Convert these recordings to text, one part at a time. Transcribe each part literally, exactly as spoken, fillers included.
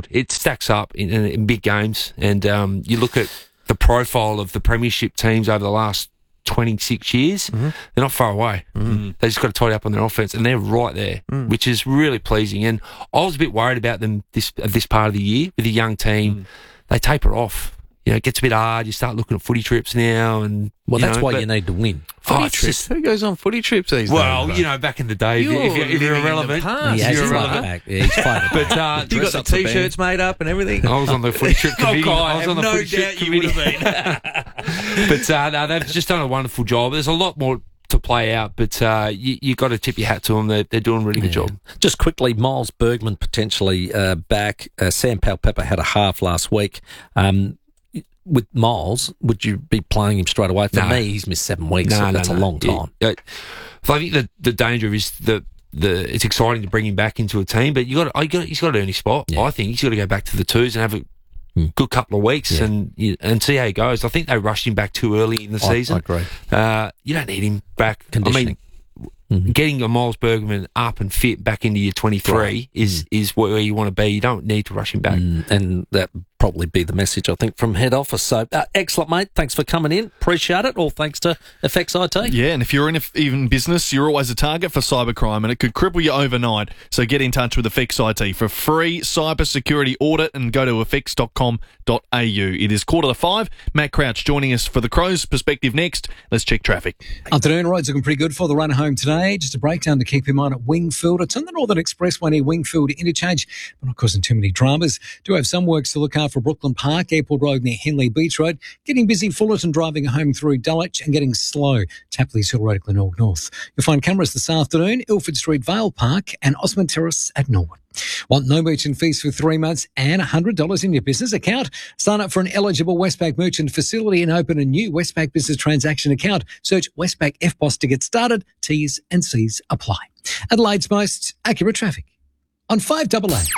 good. It stacks up in, in, in big games, and um, you look at the profile of the premiership teams over the last twenty-six years, mm-hmm. they're not far away. Mm-hmm. They just got to tidy up on their offense, and they're right there, mm. which is really pleasing. And I was a bit worried about them this uh, this part of the year with a young team. Mm. They taper off. You know, it gets a bit hard. You start looking at footy trips now, and well, you that's know, why but, you need to win. Footy oh, trips. Just, who goes on footy trips these well, days? Well, you know, back in the day, if you're, if you're, if you're irrelevant, yeah, you're he's irrelevant. Back. Yeah, he's fighting. But uh, you got the t-shirts made up and everything. I was on the footy trip committee. oh, God, I was on the no footy trip committee. But uh, no, they've just done a wonderful job. There's a lot more to play out, but uh, you you got to tip your hat to them. They're, they're doing a really good yeah. job. Just quickly, Miles Bergman potentially uh, back. Uh, Sam Powell-Pepper had a half last week. Um, with Miles, would you be playing him straight away? For no. me, he's missed seven weeks. No, so no, that's no. a long time. Yeah, so I think the the danger is that the it's exciting to bring him back into a team, but you got I got he's got to earn his spot. Yeah. I think he's got to go back to the twos and have a mm. good couple of weeks yeah. and and see how he goes. I think they rushed him back too early in the I, season. I agree. Uh, you don't need him back. Conditioning. I mean, mm-hmm. getting a Miles Bergman up and fit back into your twenty-three right. is mm. is where you want to be. You don't need to rush him back. Mm, and that probably be the message, I think, from head office. So, uh, excellent, mate. Thanks for coming in. Appreciate it. All thanks to F X I T. Yeah, and if you're in even business, you're always a target for cybercrime, and it could cripple you overnight. So get in touch with F X I T for a free cyber security audit and go to f x dot com dot a u. It is quarter to five. Matt Crouch joining us for the Crows Perspective next. Let's check traffic. Afternoon, roads looking pretty good for the run home today. Just a breakdown to keep in mind at Wingfield. It's on the Northern Expressway near Wingfield Interchange, but not causing too many dramas. Do have some works to look out for Brooklyn Park, Airport Road near Henley Beach Road. Getting busy Fullerton driving home through Dulwich and getting slow Tapley's Hill Road at Glenelg North. You'll find cameras this afternoon, Ilford Street, Vale Park and Osmond Terrace at Norwood. Want no merchant fees for three months and one hundred dollars in your business account? Sign up for an eligible Westpac merchant facility and open a new Westpac business transaction account. Search Westpac F B O S to get started. T's and C's apply. Adelaide's most accurate traffic on five A A.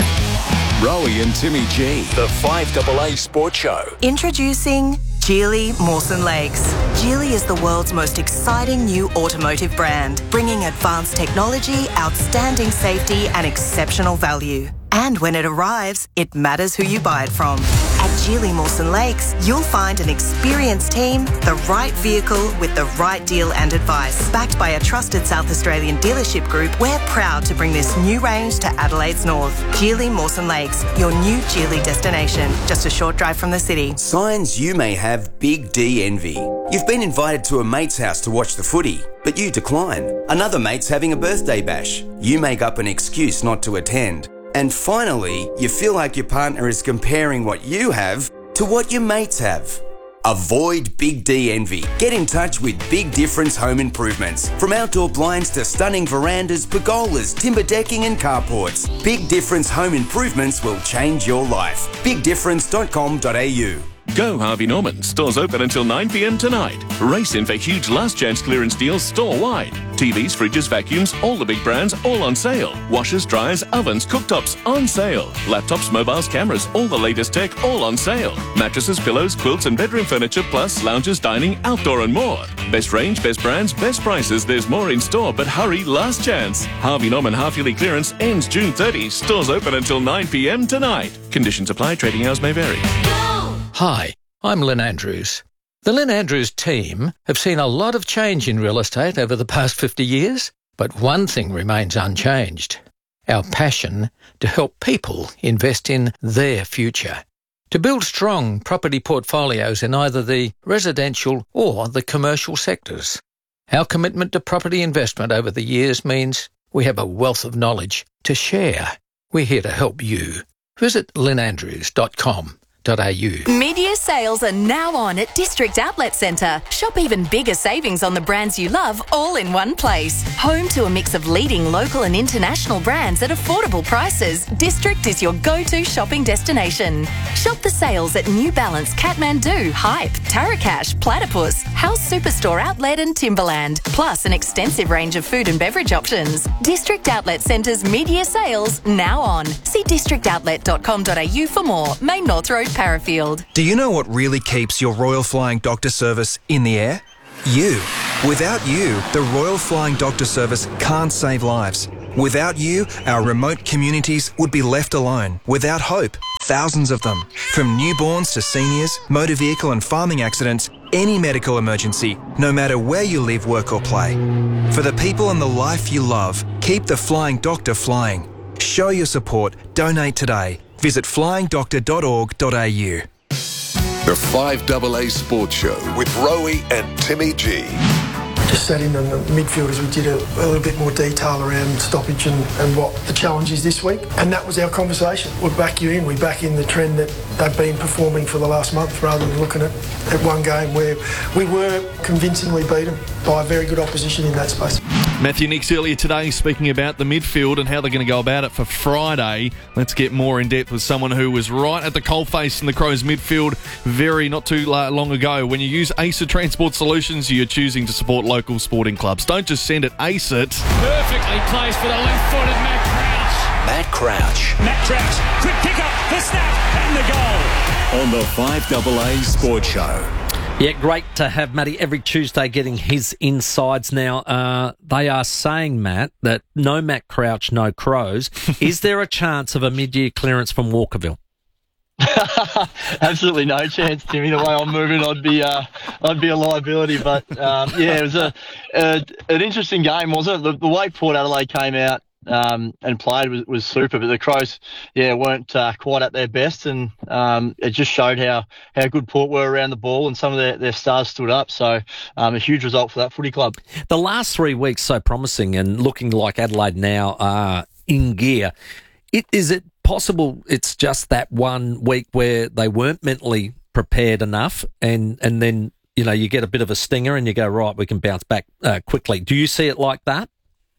Rowie and Timmy G, the five A A Sports Show. Introducing Geely Mawson Lakes. Geely is the world's most exciting new automotive brand, bringing advanced technology, outstanding safety and exceptional value. And when it arrives, it matters who you buy it from. At Geely Mawson Lakes, you'll find an experienced team, the right vehicle with the right deal and advice. Backed by a trusted South Australian dealership group, we're proud to bring this new range to Adelaide's north. Geely Mawson Lakes, your new Geely destination, just a short drive from the city. Signs you may have big D envy. You've been invited to a mate's house to watch the footy, but you decline. Another mate's having a birthday bash. You make up an excuse not to attend. And finally, you feel like your partner is comparing what you have to what your mates have. Avoid Big D envy. Get in touch with Big Difference Home Improvements. From outdoor blinds to stunning verandas, pergolas, timber decking and carports, Big Difference Home Improvements will change your life. big difference dot com dot a u. Go Harvey Norman. Stores open until nine p m tonight. Race in for huge last chance clearance deals store-wide. T Vs, fridges, vacuums, all the big brands, all on sale. Washers, dryers, ovens, cooktops, on sale. Laptops, mobiles, cameras, all the latest tech, all on sale. Mattresses, pillows, quilts and bedroom furniture, plus lounges, dining, outdoor and more. Best range, best brands, best prices. There's more in store, but hurry, last chance. Harvey Norman half-yearly clearance ends June thirtieth. Stores open until nine p m tonight. Conditions apply. Trading hours may vary. Hi, I'm Lynn Andrews. The Lynn Andrews team have seen a lot of change in real estate over the past fifty years, but one thing remains unchanged: our passion to help people invest in their future, to build strong property portfolios in either the residential or the commercial sectors. Our commitment to property investment over the years means we have a wealth of knowledge to share. We're here to help you. Visit lynn andrews dot com. Media sales are now on at District Outlet Centre. Shop even bigger savings on the brands you love all in one place. Home to a mix of leading local and international brands at affordable prices, District is your go-to shopping destination. Shop the sales at New Balance, Kathmandu, Hype, Tarakash, Platypus, House Superstore Outlet and Timberland, plus an extensive range of food and beverage options. District Outlet Centre's media sales now on. See district outlet dot com dot a u for more. Main North Road, Parafield. Do you know what really keeps your Royal Flying Doctor Service in the air? You. Without you, the Royal Flying Doctor Service can't save lives. Without you, our remote communities would be left alone, without hope. thousands of them. From newborns to seniors, motor vehicle and farming accidents, any medical emergency, no matter where you live, work or play. For the people and the life you love, keep the Flying Doctor flying. Show your support. Donate today. Visit flying doctor dot org dot a u. The five A A Sports Show with Rowie and Timmy G. Just sat in on the midfielders. We did a, a little bit more detail around stoppage and, and what the challenge is this week. And that was our conversation. We back you in. We back in the trend that they've been performing for the last month rather than looking at, at one game where we were convincingly beaten by a very good opposition in that space. Matthew Nicks earlier today speaking about the midfield and how they're going to go about it for Friday. Let's get more in depth with someone who was right at the coalface in the Crows midfield very not too long ago. When you use Acer Transport Solutions, you're choosing to support local sporting clubs. Don't just send it, ace it. Perfectly placed for the left-footed Matt Crouch. Matt Crouch. Matt Crouch, quick pick up, the snap, and the goal. On the five A A Sports Show. Yeah, great to have Matty every Tuesday getting his insides now. Uh, they are saying, Matt, that no Matt Crouch, no Crows. Is there a chance of a mid-year clearance from Walkerville? Absolutely no chance, Timmy. The way I'm moving, I'd be uh, I'd be a liability. But um, yeah, it was a, a an interesting game, wasn't it? The, the way Port Adelaide came out um, and played was, was super, but the Crows, yeah, weren't uh, quite at their best, and um, it just showed how, how good Port were around the ball, and some of their, their stars stood up. So um, a huge result for that footy club. The last three weeks so promising and looking like Adelaide now are in gear. It, is it possible it's just that one week where they weren't mentally prepared enough, and, and then, you know, you get a bit of a stinger and you go, right, we can bounce back uh, quickly. Do you see it like that?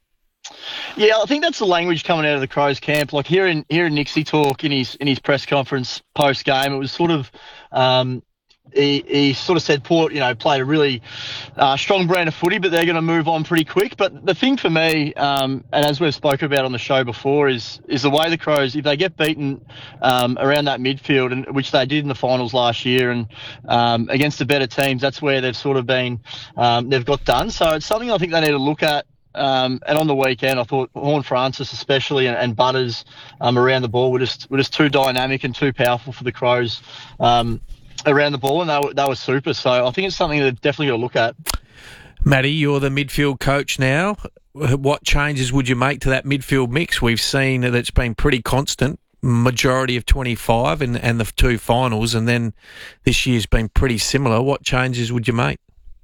Yeah, I think that's the language coming out of the Crows camp. Like hearing hearing Nixie talk in his in his press conference post game, it was sort of um, he, he sort of said Port, you know, played a really uh, strong brand of footy, but they're going to move on pretty quick. But the thing for me, um, and as we've spoken about on the show before, is is the way the Crows, if they get beaten um, around that midfield, and which they did in the finals last year, and um, against the better teams, that's where they've sort of been um, they've got done. So it's something I think they need to look at. Um, and on the weekend, I thought Horn Francis especially and, and Butters um, around the ball were just were just too dynamic and too powerful for the Crows um, around the ball, and they were, they were super. So I think it's something they've definitely got to look at. Matty, you're the midfield coach now. What changes would you make to that midfield mix? We've seen that it's been pretty constant, majority of twenty-five and, and the two finals, and then this year's been pretty similar. What changes would you make?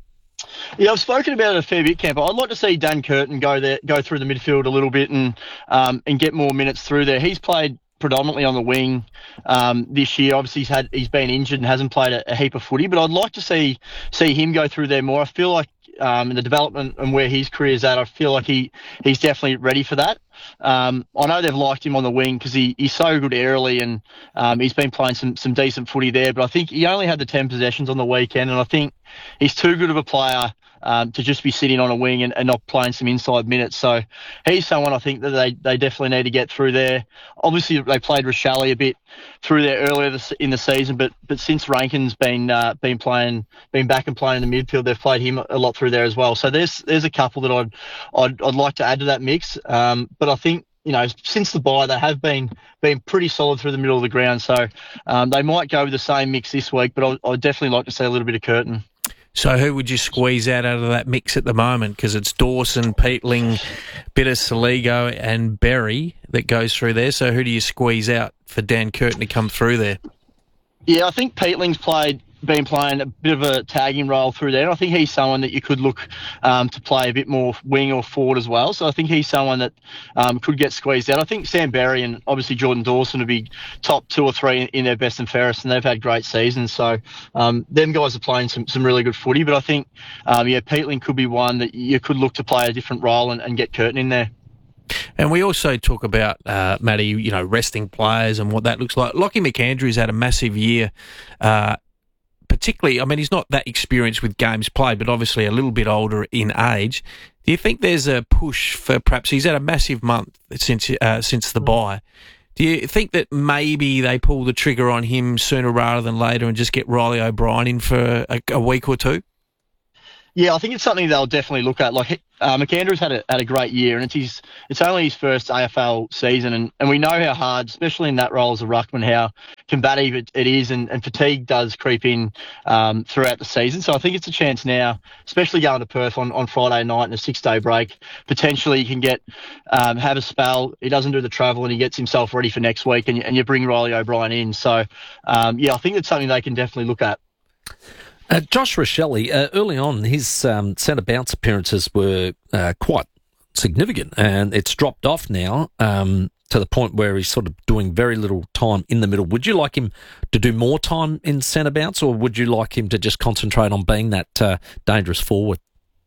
Yeah, I've spoken about it a fair bit, Camper. I'd like to see Dan Curtin go there, go through the midfield a little bit and um, and get more minutes through there. He's played predominantly on the wing um, this year. Obviously, he's had he's been injured and hasn't played a, a heap of footy. But I'd like to see see him go through there more. I feel like um, in the development and where his career's at, I feel like he he's definitely ready for that. Um, I know they've liked him on the wing because he, he's so good aerially, and um, he's been playing some, some decent footy there. But I think he only had the ten possessions on the weekend, and I think he's too good of a player um, to just be sitting on a wing and, and not playing some inside minutes. So he's someone I think that they, they definitely need to get through there. Obviously, they played Rochelle a bit through there earlier this, in the season, but but since Rankin's been uh, been playing, been back and playing in the midfield, they've played him a lot through there as well. So there's there's a couple that I'd I'd, I'd like to add to that mix. Um, but I think, you know, since the bye, they have been been pretty solid through the middle of the ground. So um, they might go with the same mix this week, but I'd, I'd definitely like to see a little bit of Curtin. So who would you squeeze out out of that mix at the moment? Because it's Dawson, Peatling, bit of Saligo and Berry that goes through there. So who do you squeeze out for Dan Curtin to come through there? Yeah, I think Peatling's played been playing a bit of a tagging role through there. And I think he's someone that you could look um, to play a bit more wing or forward as well. So I think he's someone that um, could get squeezed out. I think Sam Berry and obviously Jordan Dawson would be top two or three in, in their best and fairest, and they've had great seasons. So um, them guys are playing some, some really good footy. But I think, um, yeah, Peatling could be one that you could look to play a different role and, and get Curtin in there. And we also talk about, uh, Matty, you know, resting players and what that looks like. Lockie McAndrews had a massive year, uh, particularly, I mean, he's not that experienced with games played, but obviously a little bit older in age. Do you think there's a push for perhaps, he's had a massive month since uh, since the bye. Do you think that maybe they pull the trigger on him sooner rather than later and just get Riley O'Brien in for a, a week or two? Yeah, I think it's something they'll definitely look at. Like uh, McAndrews had a had a great year, and it's his it's only his first A F L season, and, and we know how hard, especially in that role as a ruckman, how combative it, it is, and, and fatigue does creep in um, throughout the season. So I think it's a chance now, especially going to Perth on, on Friday night and a six-day break. Potentially he can get um, have a spell. He doesn't do the travel and he gets himself ready for next week, and, and you bring Riley O'Brien in. So, um, yeah, I think it's something they can definitely look at. Uh, Josh Rochelle, uh, early on, his um, centre bounce appearances were uh, quite significant, and it's dropped off now um, to the point where he's sort of doing very little time in the middle. Would you like him to do more time in centre bounce, or would you like him to just concentrate on being that uh, dangerous forward?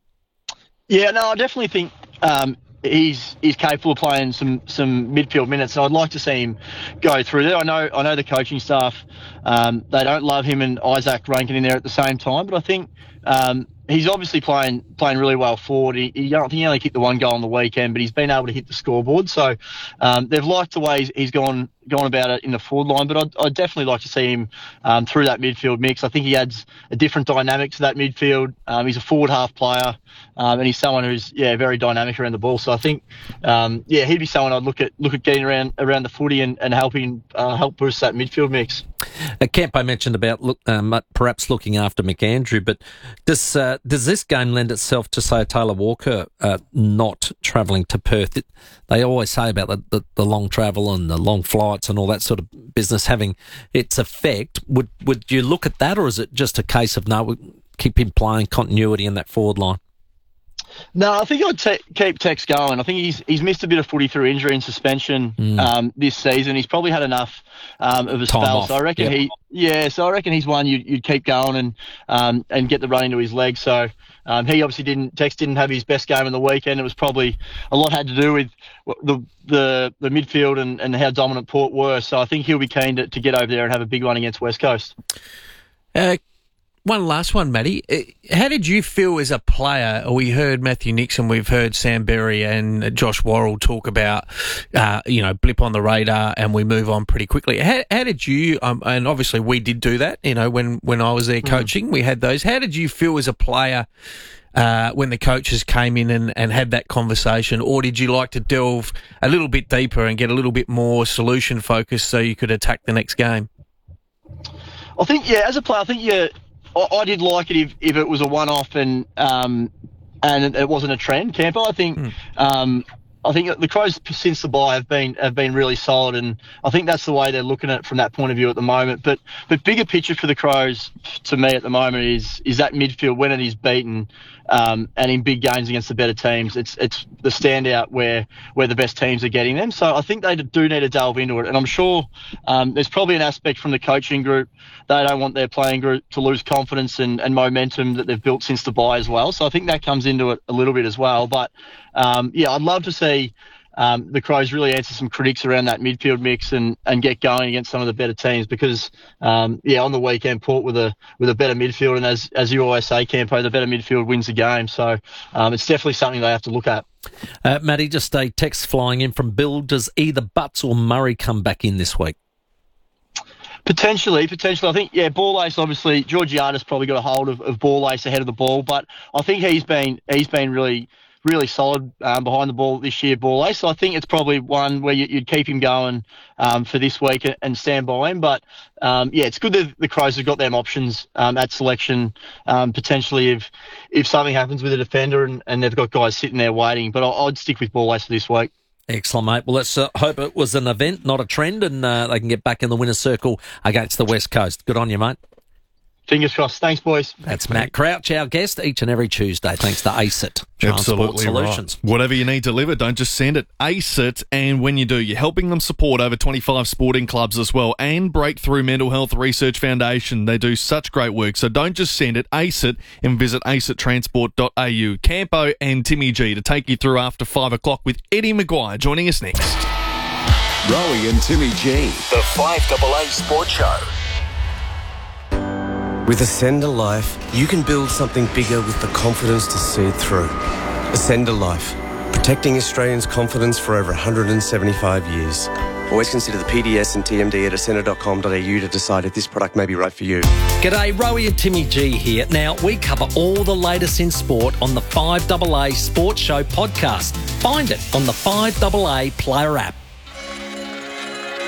Yeah, no, I definitely think um, he's he's capable of playing some some midfield minutes. So I'd like to see him go through there. I know I know the coaching staff, um, they don't love him and Isaac Rankin in there at the same time, but I think um, he's obviously playing playing really well forward. He, he, I think he only kicked the one goal on the weekend, but he's been able to hit the scoreboard. So um, they've liked the way he's, he's gone gone about it in the forward line. But I'd, I'd definitely like to see him um, through that midfield mix. I think he adds a different dynamic to that midfield. Um, he's a forward half player, um, and he's someone who's yeah very dynamic around the ball. So I think um, yeah he'd be someone I'd look at look at getting around around the footy and, and helping uh, help boost that midfield mix. Uh, Campo mentioned about look, um, perhaps looking after McAndrew, but does uh, does this game lend itself to, say, Taylor Walker uh, not travelling to Perth? It, they always say about the, the, the long travel and the long flights and all that sort of business having its effect. Would would you look at that, or is it just a case of no, we keep him playing continuity in that forward line? No, I think I'd te- keep Tex going. I think he's he's missed a bit of footy through injury and suspension mm. um, this season. He's probably had enough um, of a Time spell. off. So I reckon yep. he, yeah. So I reckon he's one you'd, you'd keep going and um, and get the run into his legs. So um, he obviously didn't. Tex didn't have his best game in the weekend. It was probably a lot had to do with the the the midfield and, and how dominant Port were. So I think he'll be keen to, to get over there and have a big one against West Coast. Uh, One last one, Matty. How did you feel as a player? We heard Matthew Nixon, we've heard Sam Berry and Josh Worrell talk about, uh, you know, blip on the radar and we move on pretty quickly. How, how did you, um, and obviously we did do that, you know, when, when I was there coaching, mm. we had those. How did you feel as a player uh, when the coaches came in and, and had that conversation? Or did you like to delve a little bit deeper and get a little bit more solution focused so you could attack the next game? I think, yeah, as a player, I think you... I did like it if, if it was a one-off and um, and it wasn't a trend, Campo. I think mm. um, I think the Crows since the bye have been have been really solid, and I think that's the way they're looking at it from that point of view at the moment. But but bigger picture for the Crows to me at the moment is is that midfield when it is beaten um, and in big games against the better teams, it's it's the standout where where the best teams are getting them. So I think they do need to delve into it, and I'm sure um, there's probably an aspect from the coaching group. They don't want their playing group to lose confidence and, and momentum that they've built since the bye as well. So I think that comes into it a little bit as well. But, um, yeah, I'd love to see um, the Crows really answer some critics around that midfield mix and, and get going against some of the better teams because, um, yeah, on the weekend, Port with a with a better midfield. And as as you always say, Campo, the better midfield wins the game. So um, it's definitely something they have to look at. Uh, Matty, just a text flying in from Bill. Does either Butts or Murray come back in this week? Potentially, potentially. I think, yeah, Ball Ace, obviously, Georgiada's probably got a hold of, of Ball Ace ahead of the ball, but I think he's been he's been really, really solid um, behind the ball this year, Ball Ace. So I think it's probably one where you, you'd keep him going um, for this week and, and stand by him. But, um, yeah, it's good that the Crows have got them options um, at selection, um, potentially if if something happens with a defender and, and they've got guys sitting there waiting. But I, I'd stick with Ball Ace for this week. Excellent, mate. Well, let's uh, hope it was an event, not a trend, and uh, they can get back in the winner's circle against the West Coast. Good on you, mate. Fingers crossed. Thanks, boys. That's Thanks, Matt mate. Crouch, our guest, each and every Tuesday, thanks to ACET Transport Absolutely Solutions. Right. Whatever you need delivered, don't just send it. ACET, and when you do, you're helping them support over twenty-five sporting clubs as well, and Breakthrough Mental Health Research Foundation. They do such great work, so don't just send it. ACET, and visit acet transport dot a u. Campo and Timmy G to take you through after five o'clock with Eddie Maguire joining us next. Rowie and Timmy G, the five double A Sports Show. With Ascender Life, you can build something bigger with the confidence to see it through. Ascender Life, protecting Australians' confidence for over one hundred seventy-five years. Always consider the P D S and T M D at ascender dot com dot a u to decide if this product may be right for you. G'day, Rowie and Timmy G here. Now, we cover all the latest in sport on the five double A Sports Show podcast. Find it on the five double A Player app.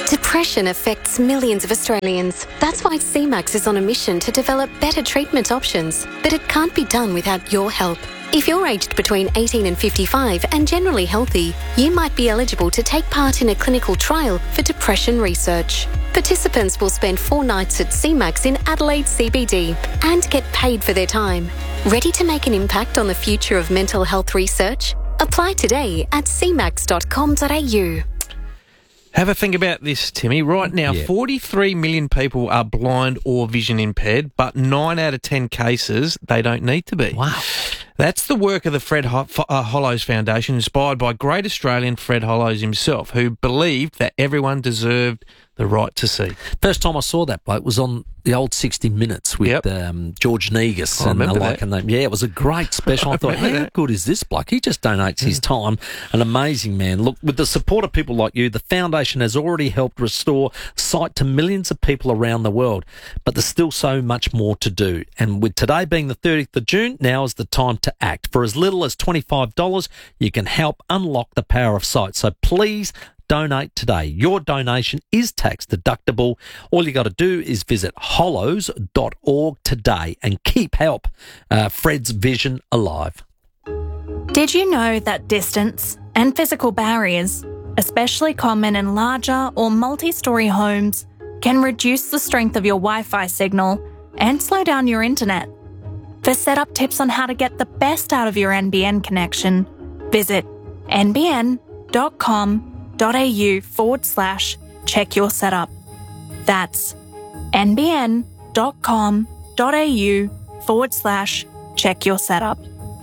Depression affects millions of Australians. That's why C MAX is on a mission to develop better treatment options. But it can't be done without your help. If you're aged between eighteen and fifty-five and generally healthy, you might be eligible to take part in a clinical trial for depression research. Participants will spend four nights at C MAX in Adelaide C B D and get paid for their time. Ready to make an impact on the future of mental health research? Apply today at c max dot com dot a u. Have a think about this, Timmy. Right now, Yeah. forty-three million people are blind or vision impaired, but nine out of ten cases, they don't need to be. Wow. That's the work of the Fred Ho- uh, Hollows Foundation, inspired by great Australian Fred Hollows himself, who believed that everyone deserved the right to see. First time I saw that bloke was on the old sixty minutes with Yep. um, George Negus. I and remember the like that. and that. Yeah, it was a great special. I, I thought, remember how that. good is this bloke? He just donates his time. An amazing man. Look, with the support of people like you, the foundation has already helped restore sight to millions of people around the world. But there's still so much more to do. And with today being the thirtieth of June, now is the time to act. For as little as twenty-five dollars, you can help unlock the power of sight. So please donate today. Your donation is tax deductible. All you got to do is visit hollows dot org today and keep help uh, Fred's vision alive. Did you know that distance and physical barriers, especially common in larger or multi-storey homes, can reduce the strength of your Wi-Fi signal and slow down your internet? For setup tips on how to get the best out of your N B N connection, visit n b n dot com dot a u forward slash check your setup. That's n b n dot com dot a u forward slash check your setup.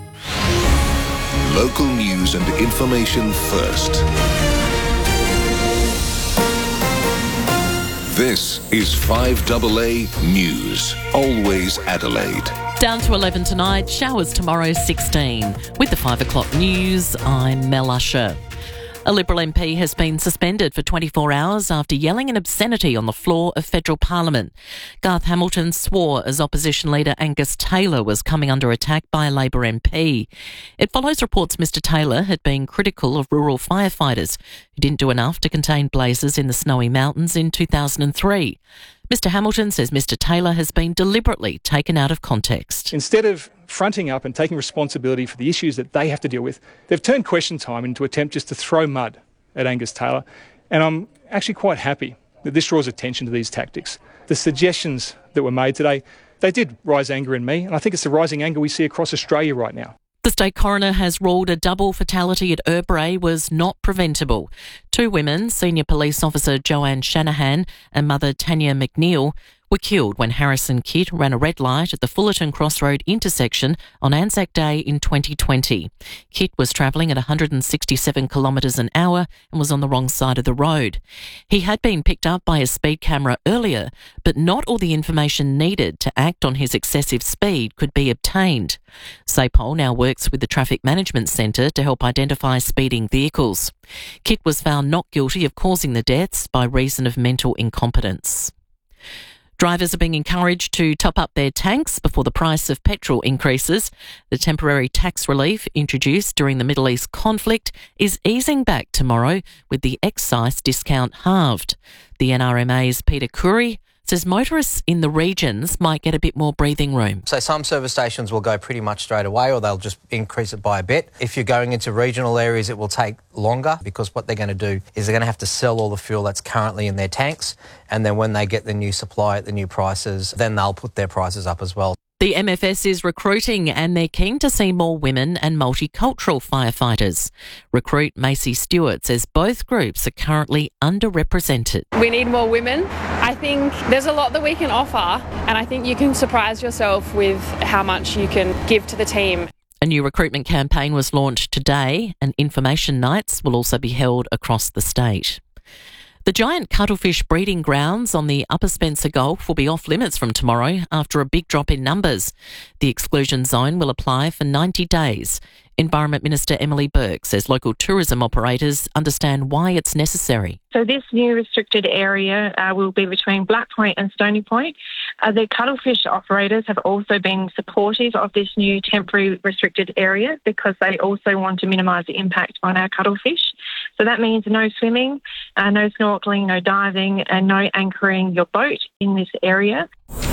Local news and information first. This is five A A News. Always Adelaide. Down to eleven tonight, showers tomorrow sixteen. With the five o'clock news, I'm Mel Usher. A Liberal M P has been suspended for twenty-four hours after yelling an obscenity on the floor of federal parliament. Garth Hamilton swore as opposition leader Angus Taylor was coming under attack by a Labor M P. It follows reports Mister Taylor had been critical of rural firefighters who didn't do enough to contain blazes in the Snowy Mountains in two thousand three. Mister Hamilton says Mister Taylor has been deliberately taken out of context. Instead of fronting up and taking responsibility for the issues that they have to deal with, they've turned question time into an attempt just to throw mud at Angus Taylor. And I'm actually quite happy that this draws attention to these tactics. The suggestions that were made today, they did rise anger in me, and I think it's the rising anger we see across Australia right now. The state coroner has ruled a double fatality at Erbray was not preventable. Two women, Senior Police Officer Joanne Shanahan and Mother Tanya McNeil, were killed when Harrison Kitt ran a red light at the Fullerton Crossroad intersection on Anzac Day in twenty twenty. Kitt was travelling at one hundred sixty-seven kilometres an hour and was on the wrong side of the road. He had been picked up by a speed camera earlier, but not all the information needed to act on his excessive speed could be obtained. SAPOL now works with the Traffic Management Centre to help identify speeding vehicles. Kitt was found not guilty of causing the deaths by reason of mental incompetence. Drivers are being encouraged to top up their tanks before the price of petrol increases. The temporary tax relief introduced during the Middle East conflict is easing back tomorrow with the excise discount halved. The N R M A's Peter Curry says motorists in the regions might get a bit more breathing room. So some service stations will go pretty much straight away, or they'll just increase it by a bit. If you're going into regional areas, it will take longer, because what they're going to do is they're going to have to sell all the fuel that's currently in their tanks, and then when they get the new supply at the new prices, then they'll put their prices up as well. The M F S is recruiting and they're keen to see more women and multicultural firefighters. Recruit Macy Stewart says both groups are currently underrepresented. We need more women. I think there's a lot that we can offer, and I think you can surprise yourself with how much you can give to the team. A new recruitment campaign was launched today, and information nights will also be held across the state. The giant cuttlefish breeding grounds on the Upper Spencer Gulf will be off limits from tomorrow after a big drop in numbers. The exclusion zone will apply for ninety days. Environment Minister Emily Burke says local tourism operators understand why it's necessary. So this new restricted area uh, will be between Black Point and Stony Point. Uh, the cuttlefish operators have also been supportive of this new temporary restricted area because they also want to minimise the impact on our cuttlefish. So that means no swimming, uh, no snorkelling, no diving, and no anchoring your boat in this area.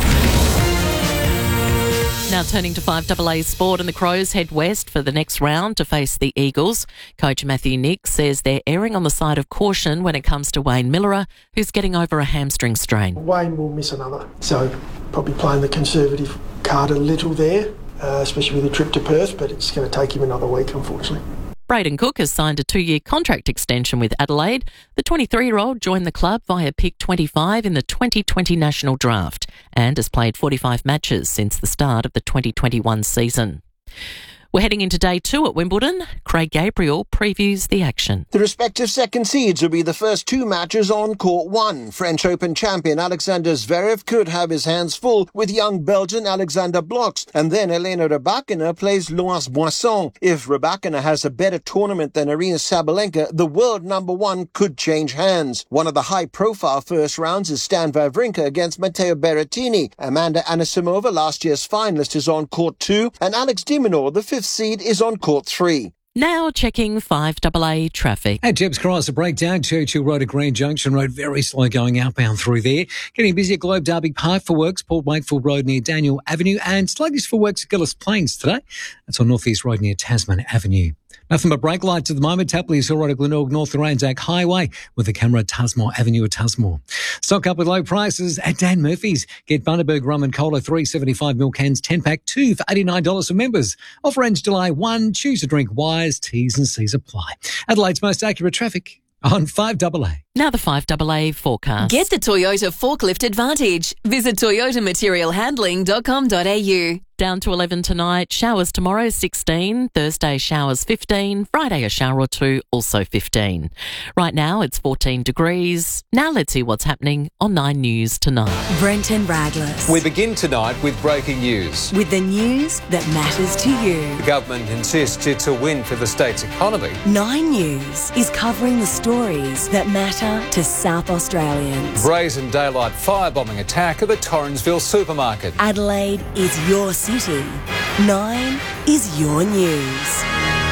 Now turning to five double A Sport, and the Crows head west for the next round to face the Eagles. Coach Matthew Nick says they're erring on the side of caution when it comes to Wayne Millerer, who's getting over a hamstring strain. Wayne will miss another, so probably playing the conservative card a little there, uh, especially with a trip to Perth, but it's going to take him another week, unfortunately. Braden Cook has signed a two-year contract extension with Adelaide. The twenty-three-year-old joined the club via pick twenty-five in the twenty twenty national draft and has played forty-five matches since the start of the twenty twenty-one season. We're heading into day two at Wimbledon. Craig Gabriel previews the action. The respective second seeds will be the first two matches on court one. French Open champion Alexander Zverev could have his hands full with young Belgian Alexander Bloks, and then Elena Rybakina plays Louise Boisson. If Rybakina has a better tournament than Aryna Sabalenka, the world number one could change hands. One of the high-profile first rounds is Stan Wawrinka against Matteo Berrettini. Amanda Anisimova, last year's finalist, is on court two, and Alex de Minaur, the fifth seed, is on court three. Now checking five double A traffic. At Jebbs Cross, a breakdown. Churchill Road to Grand Junction Road, very slow going outbound through there. Getting busy at Globe Derby Park for works, Port Wakefield Road near Daniel Avenue, and sluggish for works at Gillis Plains today. That's on North East Road near Tasman Avenue. Nothing but brake lights at the moment. Tapley's Hill Road at Glenorg North the Anzac Highway with the camera at Tusmore Avenue at Tusmore. Stock up with low prices at Dan Murphy's. Get Bundaberg Rum and Cola three seventy-five mil cans ten pack, two for eighty-nine dollars for members. Offer ends July first. Choose to drink wise. T's and C's apply. Adelaide's most accurate traffic on five double A. Now the five double A forecast. Get the Toyota Forklift Advantage. Visit toyota material handling dot com dot a u. Down to eleven tonight. Showers tomorrow, sixteen. Thursday, showers, fifteen. Friday, a shower or two, also fifteen. Right now, it's fourteen degrees. Now let's see what's happening on Nine News tonight. Brenton Radless. We begin tonight with breaking news. With the news that matters to you. The government insists it's a win for the state's economy. Nine News is covering the stories that matter to South Australians. Brazen daylight firebombing attack at the Torrensville supermarket. Adelaide is your city. Nine is your news.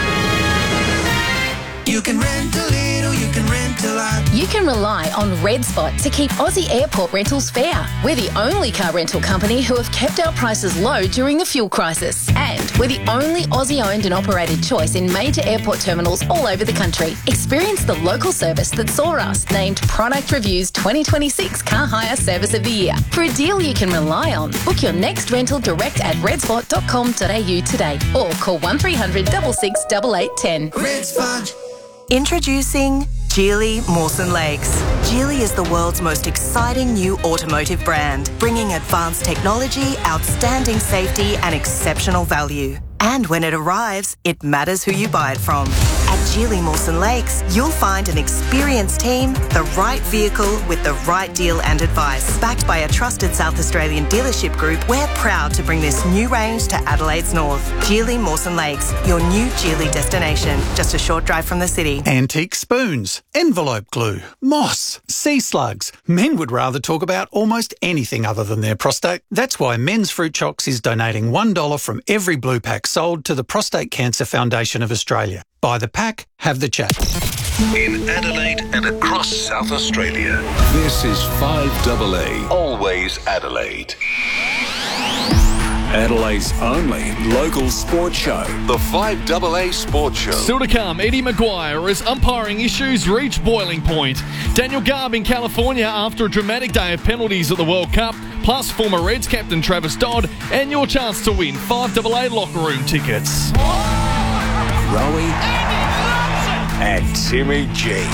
You can rent a little, you can rent a lot. You can rely on Red Spot to keep Aussie airport rentals fair. We're the only car rental company who have kept our prices low during the fuel crisis. And we're the only Aussie-owned and operated choice in major airport terminals all over the country. Experience the local service that saw us named Product Review's twenty twenty-six Car Hire Service of the Year. For a deal you can rely on, book your next rental direct at redspot dot com dot a u today or call one three hundred, six six, eight eight one zero. Red Spot. Introducing Geely Mawson Lakes. Geely is the world's most exciting new automotive brand, bringing advanced technology, outstanding safety and exceptional value. And when it arrives, it matters who you buy it from. At Geely Mawson Lakes, you'll find an experienced team, the right vehicle with the right deal and advice. Backed by a trusted South Australian dealership group, we're proud to bring this new range to Adelaide's north. Geely Mawson Lakes, your new Geely destination, just a short drive from the city. Antique spoons, envelope glue, moss, sea slugs. Men would rather talk about almost anything other than their prostate. That's why Men's Fruit Chocks is donating one dollar from every blue pack sold to the Prostate Cancer Foundation of Australia. Buy the pack, have the chat. In Adelaide and across South Australia, this is five double A, always Adelaide. Adelaide's only local sports show, the five double A Sports Show. Still to come, Eddie Maguire as umpiring issues reach boiling point. Daniel Garb in California after a dramatic day of penalties at the World Cup, plus former Reds captain Travis Dodd, and your chance to win five double A locker room tickets. Rowie and Timmy G.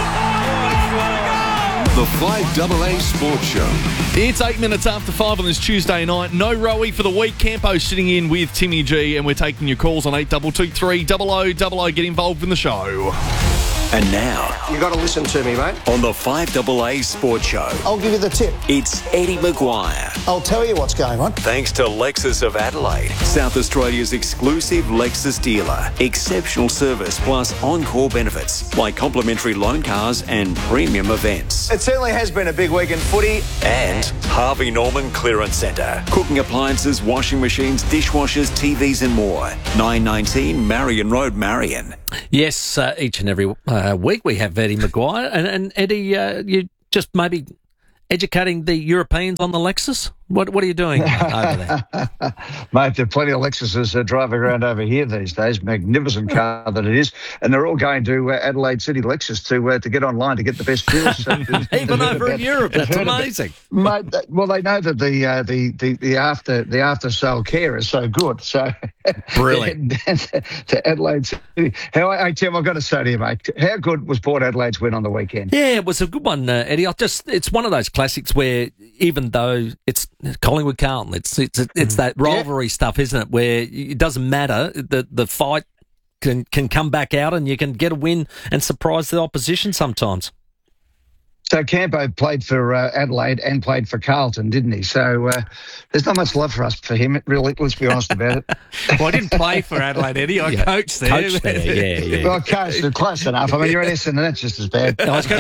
The five double A Sports Show. It's eight minutes after five on this Tuesday night. No Rowie for the week. Campo sitting in with Timmy G, and we're taking your calls on eight two two three double oh double oh. Get involved in the show. And now, you got to listen to me, mate. On the five double A Sports Show, I'll give you the tip. It's Eddie Maguire. I'll tell you what's going on. Thanks to Lexus of Adelaide, South Australia's exclusive Lexus dealer. Exceptional service plus encore benefits like complimentary loan cars and premium events. It certainly has been a big week in footy. And Harvey Norman Clearance Centre. Cooking appliances, washing machines, dishwashers, T Vs and more. nine nineteen Marion Road, Marion. Yes, uh, each and every uh, week we have Eddie Maguire. And, and Eddie, uh, you just maybe educating the Europeans on the Lexus? What What are you doing over there? Mate, there are plenty of Lexuses uh, driving around over here these days. Magnificent car that it is. And they're all going to uh, Adelaide City Lexus to uh, to get online to get the best deals. So, Even over in Europe, that's amazing. Mate, that, well, they know that the, uh, the, the, the after the after sale care is so good. So brilliant. To Adelaide City. How, hey, Tim, I've got to say to you, mate, how good was Port Adelaide's win on the weekend? Yeah, it was a good one, uh, Eddie. I just It's one of those classics where even though it's Collingwood Carlton, it's it's it's that rivalry yeah. stuff, isn't it? Where it doesn't matter, the the fight can can come back out, and you can get a win and surprise the opposition sometimes. So Campo played for uh, Adelaide and played for Carlton, didn't he? So uh, there's not much love for us for him, really, let's be honest about it. Well, I didn't play for Adelaide, Eddie. I yeah. coached there. Coached there, yeah, yeah. Well, coached, close enough. I mean, you're at Essendon, that's just as bad. I was going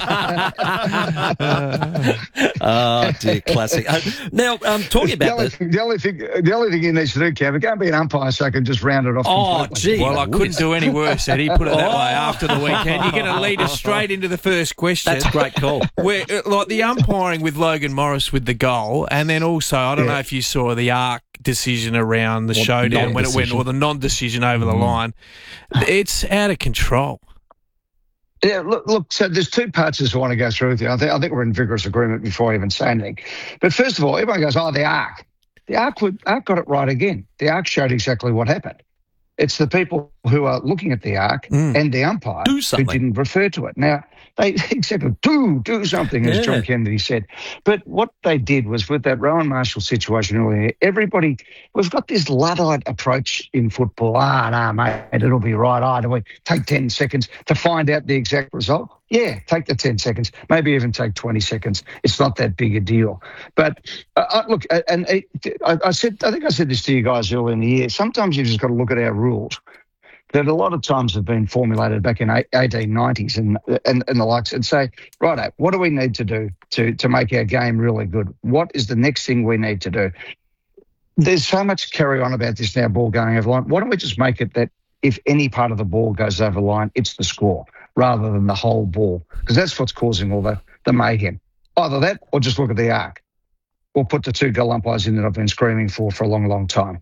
to say. Oh, dear, classic. Uh, now, um, talking about the only, this. Thing, the, only thing, the only thing he needs to do, Campo, go and be an umpire so I can just round it off. Oh, completely. gee. Well, I couldn't do any worse, Eddie. Put it that oh. way after the weekend. You're going to lead us straight into the first question. That's a great call. Where, like the umpiring with Logan Morris with the goal, and then also I don't yeah. know if you saw the arc decision around the well, showdown when it went, or the non-decision over mm. the line. It's out of control. Yeah, look, look. So there's two parts I want to go through with you. I think I think we're in vigorous agreement before I even say anything. But first of all, everyone goes, "Oh, the arc." The arc, would, arc got it right again. The arc showed exactly what happened. It's the people who are looking at the arc mm. and the umpire who didn't refer to it. Now, they exactly do do something, as yeah. John Kennedy said. But what they did was with that Rowan Marshall situation earlier, everybody, we've got this Luddite approach in football. Ah, no, mate, it'll be right. Ah, do we take ten seconds to find out the exact result? Yeah, take the ten seconds, maybe even take twenty seconds. It's not that big a deal. But uh, look, and uh, I, I said, I think I said this to you guys earlier in the year. Sometimes you've just got to look at our rules that a lot of times have been formulated back in eighteen nineties and and, and the likes, and say, right, what do we need to do to to make our game really good? What is the next thing we need to do? There's so much carry on about this now, ball going over line. Why don't we just make it that if any part of the ball goes over line, it's the score, rather than the whole ball, because that's what's causing all the, the mayhem. Either that or just look at the arc, or put the two goal umpires in that I've been screaming for for a long, long time.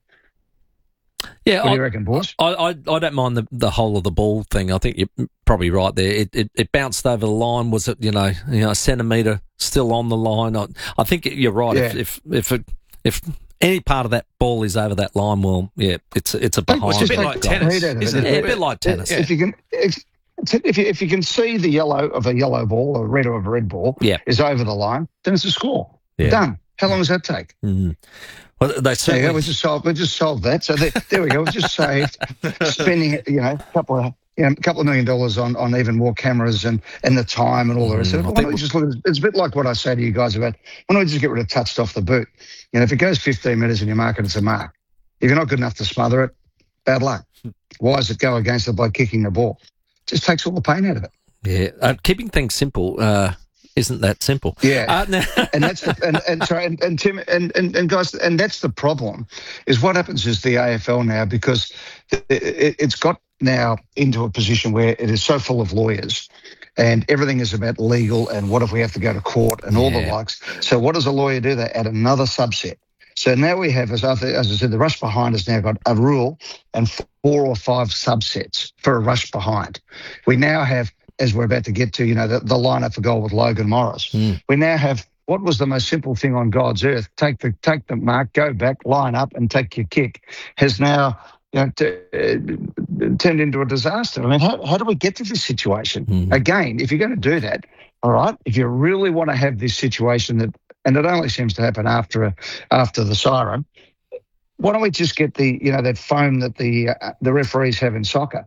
Yeah, what do I, you reckon, boys? I, I, I don't mind the, the whole of the ball thing. I think you're probably right there. It, it, it bounced over the line. Was it, you know, you know, a centimetre still on the line? I, I think you're right. Yeah. If if if, it, if any part of that ball is over that line, well, yeah, it's it's a behind. It's a bit like tennis, isn't it? Yeah, a bit like tennis. If you can. If, If you, if you can see the yellow of a yellow ball or red of a red ball yeah. is over the line, then it's a score. Yeah. Done. How long does that take? Mm-hmm. Well, they there you go. We just solved. We just solved that. So there, there we go. We just saved spending, you know, a couple of, you know, a couple of million dollars on, on even more cameras and, and the time and all the rest of it. Why don't we just look at it? It's a bit like what I say to you guys about why don't we just get rid of touched off the boot? You know, if it goes fifteen metres and you mark it, it's a mark. If you're not good enough to smother it, bad luck. Why does it go against it by kicking the ball? Just takes all the pain out of it. Yeah, uh, keeping things simple uh, isn't that simple. Yeah, uh, no. and that's the, and, and sorry, and, and Tim and, and and guys, and that's the problem. Is what happens is the A F L now, because it, it, it's got now into a position where it is so full of lawyers, and everything is about legal and what if we have to go to court and all yeah. the likes. So what does a lawyer do? They add another subset. So now we have, as I, as I said, the rush behind has now got a rule and four or five subsets for a rush behind. We now have, as we're about to get to, you know, the, the line-up for goal with Logan Morris. Mm. We now have what was the most simple thing on God's earth, take the take the mark, go back, line up and take your kick, has now you know, t- uh, turned into a disaster. I mean, how, how do we get to this situation? Mm. Again, if you're going to do that, all right, if you really want to have this situation that, and it only seems to happen after a, after the siren, why don't we just get the, you know, that foam that the uh, the referees have in soccer?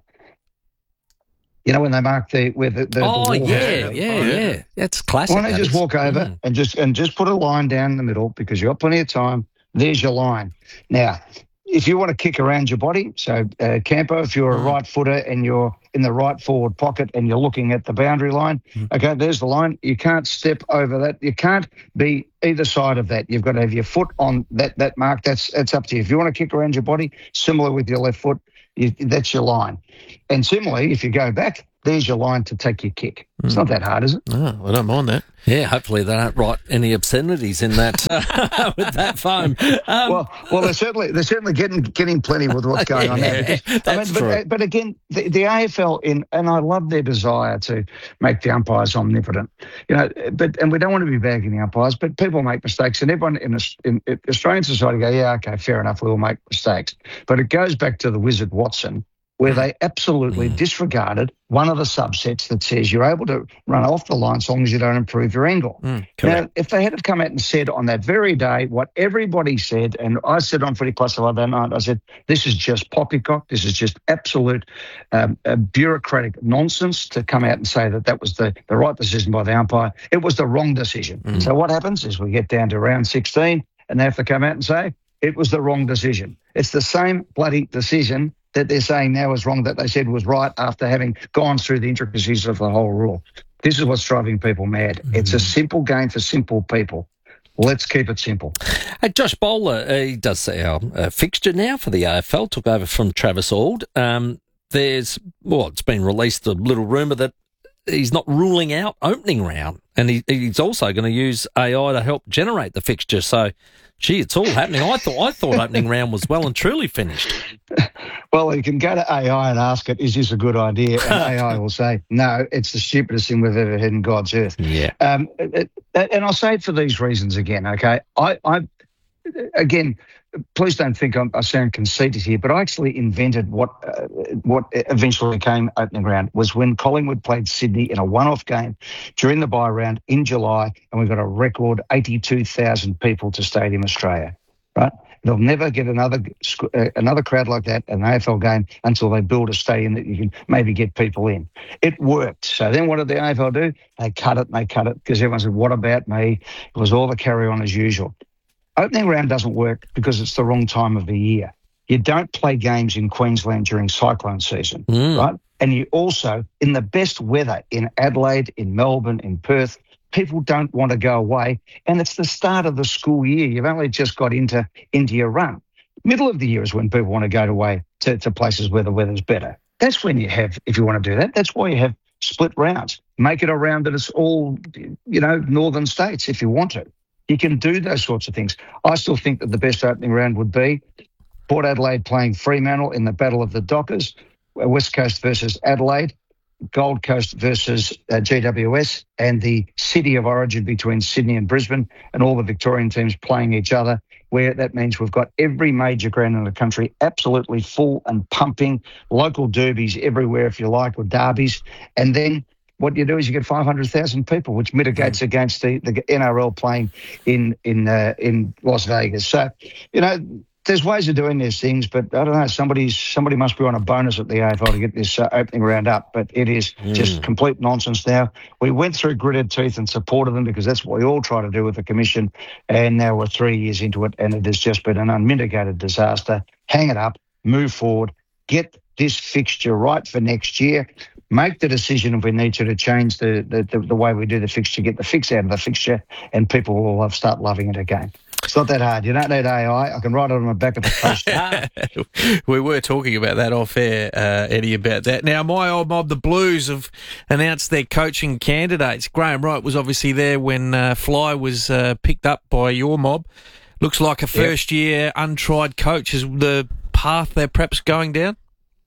You know, when they mark the where the, the oh the yeah, yeah, yeah, yeah, that's classic. Why don't they just walk over mm. and just and just put a line down the middle because you've got plenty of time. There's your line. Now, if you want to kick around your body, so uh, Campo, if you're a right footer and you're in the right forward pocket and you're looking at the boundary line, okay, there's the line. You can't step over that. You can't be either side of that. You've got to have your foot on that that mark. That's that's up to you. If you want to kick around your body, similar with your left foot, you, that's your line. And similarly, if you go back, there's your line to take your kick. It's not that hard, is it? No, I don't mind that. Yeah, hopefully they don't write any obscenities in that uh, with that foam. Um, well, well, they're certainly they're certainly getting getting plenty with what's going on yeah, there. Because, that's I mean, true. but, but again, the, the A F L in and I love their desire to make the umpires omnipotent. You know, but and we don't want to be bagging the umpires, but people make mistakes, and everyone in, in, in Australian society go, yeah, okay, fair enough, we will make mistakes. But it goes back to the wizard Watson, where they absolutely disregarded one of the subsets that says you're able to run off the line as long as you don't improve your angle. Mm, now, if they had come out and said on that very day what everybody said, and I said on Footy Plus the other night, I said, this is just poppycock, this is just absolute um, uh, bureaucratic nonsense to come out and say that that was the, the right decision by the umpire. It was the wrong decision. Mm. So what happens is we get down to round sixteen and they have to come out and say, it was the wrong decision. It's the same bloody decision that they're saying now is wrong that they said was right after having gone through the intricacies of the whole rule. This is what's driving people mad. Mm. It's a simple game for simple people. Let's keep it simple. Hey, Josh Bowler, uh, he does our uh, fixture now for the A F L, took over from Travis Auld. Um, there's, well, it's been released a little rumour that he's not ruling out opening round, and he, he's also going to use A I to help generate the fixture. So, gee, it's all happening. I thought I thought opening round was well and truly finished. Well, you can go to A I and ask it, is this a good idea? And A I will say, no, it's the stupidest thing we've ever had in God's earth. Yeah. Um, it, it, and I'll say it for these reasons again, okay? I, I again, please don't think I'm, I sound conceited here, but I actually invented what uh, what eventually became opening round was when Collingwood played Sydney in a one-off game during the bye round in July, and we got a record eighty-two thousand people to Stadium Australia, right? They'll never get another uh, another crowd like that in an A F L game until they build a stadium that you can maybe get people in. It worked. So then what did the A F L do? They cut it and they cut it because everyone said, what about me? It was all the carry on as usual. Opening round doesn't work because it's the wrong time of the year. You don't play games in Queensland during cyclone season, mm. right? And you also, in the best weather, in Adelaide, in Melbourne, in Perth, people don't want to go away. And it's the start of the school year. You've only just got into, into your run. Middle of the year is when people want to go away to, to places where the weather's better. That's when you have, if you want to do that, that's why you have split rounds. Make it a round that it's all, you know, northern states if you want to. You can do those sorts of things. I still think that the best opening round would be Port Adelaide playing Fremantle in the Battle of the Dockers, West Coast versus Adelaide, Gold Coast versus uh, G W S, and the city of origin between Sydney and Brisbane, and all the Victorian teams playing each other, where that means we've got every major ground in the country absolutely full and pumping, local derbies everywhere, if you like, or derbies, and then what you do is you get five hundred thousand people, which mitigates mm. against the, the N R L playing in in uh, in Las Vegas. So, you know, there's ways of doing these things, but I don't know. Somebody's somebody must be on a bonus at the A F L to get this uh, opening round up. But it is mm. just complete nonsense now. We went through gritted teeth and supported them because that's what we all try to do with the commission. And now we're three years into it, and it has just been an unmitigated disaster. Hang it up, move forward, get this fixture right for next year. Make the decision if we need to to change the, the, the, the way we do the fixture, get the fix out of the fixture, and people will love, start loving it again. It's not that hard. You don't need A I. I can write it on the back of the poster. We were talking about that off air, uh, Eddie, about that. Now, my old mob, the Blues, have announced their coaching candidates. Graham Wright was obviously there when uh, Fly was uh, picked up by your mob. Looks like a first-year yep. untried coach. Is the path they're perhaps going down?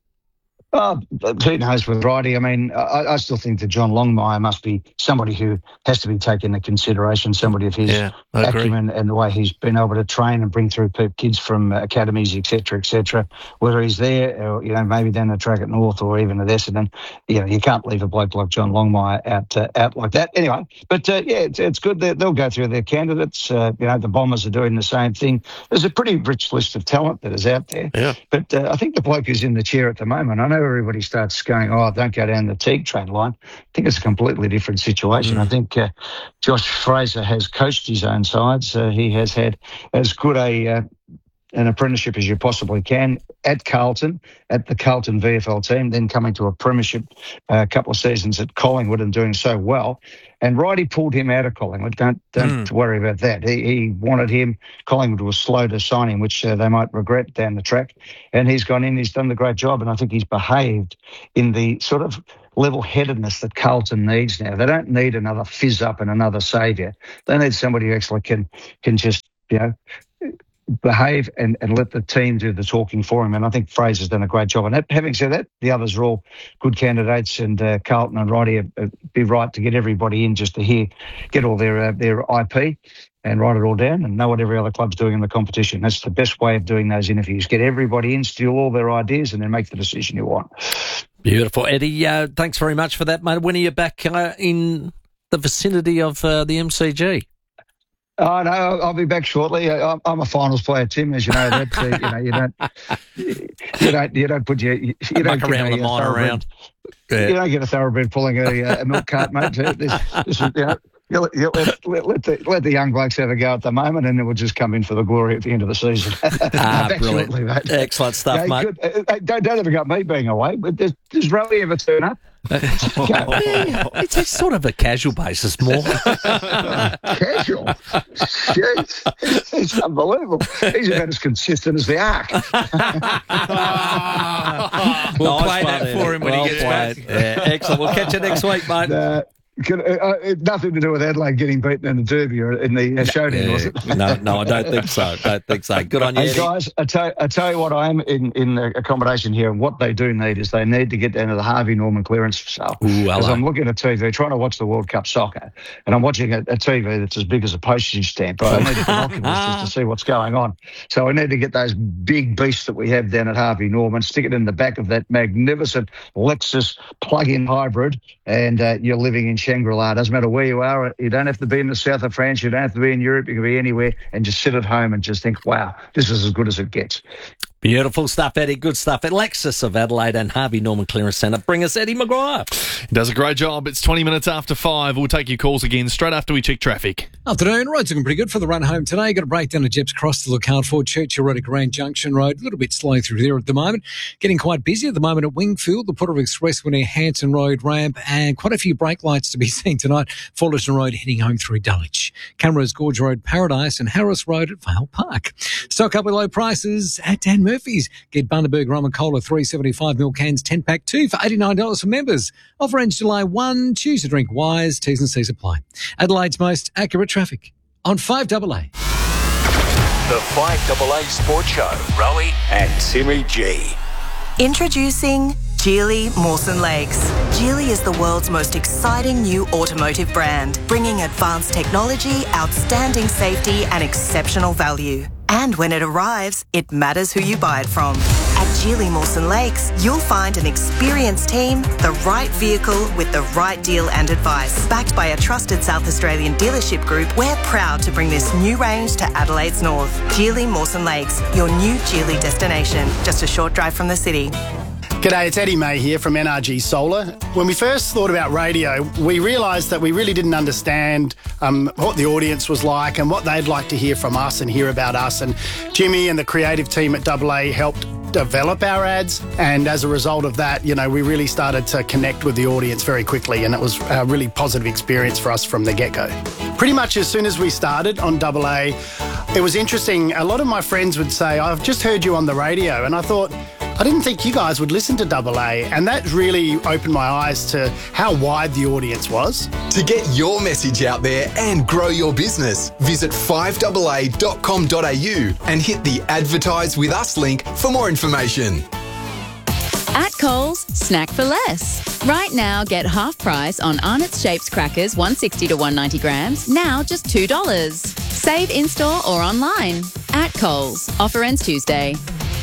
Oh, who knows with Righty? I mean, I, I still think that John Longmire must be somebody who has to be taken into consideration, somebody of his yeah, acumen and the way he's been able to train and bring through kids from academies, et cetera, et cetera. Whether he's there or, you know, maybe down the track at North or even at Essendon, you know, you can't leave a bloke like John Longmire out uh, out like that. Anyway, but uh, yeah, it's, it's good that they'll go through their candidates. Uh, you know, the Bombers are doing the same thing. There's a pretty rich list of talent that is out there. Yeah. But uh, I think the bloke who's in the chair at the moment, I know everybody starts going, oh, don't go down the Teague train line. I think it's a completely different situation. Mm. I think uh, Josh Fraser has coached his own sides. Uh, he has had as good a uh, an apprenticeship as you possibly can at Carlton, at the Carlton V F L team, then coming to a premiership a uh, couple of seasons at Collingwood and doing so well. And Righty pulled him out of Collingwood. Don't don't mm. worry about that. He, he wanted him. Collingwood was slow to sign him, which uh, they might regret down the track. And he's gone in. He's done the great job. And I think he's behaved in the sort of level-headedness that Carlton needs now. They don't need another fizz-up and another saviour. They need somebody who actually can can just, you know, behave and, and let the team do the talking for him. And I think Fraser's done a great job. And that, having said that, the others are all good candidates, and uh, Carlton and Righty uh, be right to get everybody in just to hear, get all their uh, their I P and write it all down and know what every other club's doing in the competition. That's the best way of doing those interviews. Get everybody in, steal all their ideas, and then make the decision you want. Beautiful. Eddie, uh, thanks very much for that, mate. When are you back uh, in the vicinity of uh, the M C G? Oh no, I'll be back shortly. I'm a finals player, Tim, as you know. That uh, you know, you don't, you don't, you don't put your, you, you don't get around the mine around. Yeah. You don't get a thoroughbred pulling a, a milk cart, mate. This, this is, you know, you let, you let, let, let, the, let the young blokes have a go at the moment, and then we'll just come in for the glory at the end of the season. Ah, brilliant. Shortly, mate. Excellent stuff, yeah, mate. Good. Uh, don't, don't ever got me being away, but does, does Rowie ever turn up? Yeah, it's a sort of a casual basis more. Casual? Jeez, it's unbelievable. He's about as consistent as the Ark. We'll Nice play one, that for him when well he gets played. back. Yeah, excellent. We'll catch you next week, mate. Uh, Can, uh, uh, nothing to do with Adelaide getting beaten in the Derby or in the uh, showdown, Yeah. was it? No, no, I don't think so. Don't think so. Good on you, Hey Eddie. guys, I tell, I tell you what, I am in, in accommodation here, and what they do need is they need to get down to the Harvey Norman clearance sale. Because I'm looking at T V, trying to watch the World Cup soccer, and I'm watching a, a T V that's as big as a postage stamp. But I need binoculars just to see what's going on. So I need to get those big beasts that we have down at Harvey Norman, stick it in the back of that magnificent Lexus plug-in hybrid, and uh, you're living in Shangri-La. Doesn't matter where you are. You don't have to be in the south of France. You don't have to be in Europe. You can be anywhere and just sit at home and just think, wow, this is as good as it gets. Beautiful stuff, Eddie. Good stuff at Lexus of Adelaide and Harvey Norman Clearance Centre. Bring us Eddie Maguire. Does a great job. It's twenty minutes after five. We'll take your calls again straight after we check traffic. Afternoon. Roads looking pretty good for the run home today. Got a breakdown at Jeps Cross to look out for. Churchill Road at Grand Junction Road. A little bit slow through there at the moment. Getting quite busy at the moment at Wingfield, the Porter Expressway near Hanson Road ramp, and quite a few brake lights to be seen tonight. Fullerton Road heading home through Dulwich. Camrose Gorge Road, Paradise, and Harris Road at Vale Park. Stock up with low prices at Dan Murphy's. Get Bundaberg Rum and Cola three seventy-five mil cans ten pack two for eighty-nine dollars for members. Offer ends July first. Choose to drink wise. T's and C's apply. Adelaide's most accurate traffic on five A A. The five A A Sports Show. Rowie and Timmy G. Introducing Geely Mawson Lakes. Geely is the world's most exciting new automotive brand, bringing advanced technology, outstanding safety, and exceptional value. And when it arrives, it matters who you buy it from. At Geely Mawson Lakes, you'll find an experienced team, the right vehicle with the right deal and advice. Backed by a trusted South Australian dealership group, we're proud to bring this new range to Adelaide's north. Geely Mawson Lakes, your new Geely destination, just a short drive from the city. G'day, it's Eddie May here from N R G Solar. When we first thought about radio, we realised that we really didn't understand um, what the audience was like and what they'd like to hear from us and hear about us. And Jimmy and the creative team at Double A helped develop our ads, and as a result of that, you know, we really started to connect with the audience very quickly, and it was a really positive experience for us from the get-go. Pretty much as soon as we started on Double A, it was interesting. A lot of my friends would say, I've just heard you on the radio, and I thought, I didn't think you guys would listen to Double A, and that really opened my eyes to how wide the audience was. To get your message out there and grow your business, visit five A A dot com dot a u and hit the Advertise with Us link for more information. At Coles, snack for less. Right now, get half price on Arnott's Shapes crackers, one sixty to one ninety grams, now just two dollars. Save in-store or online. At Coles. Offer ends Tuesday.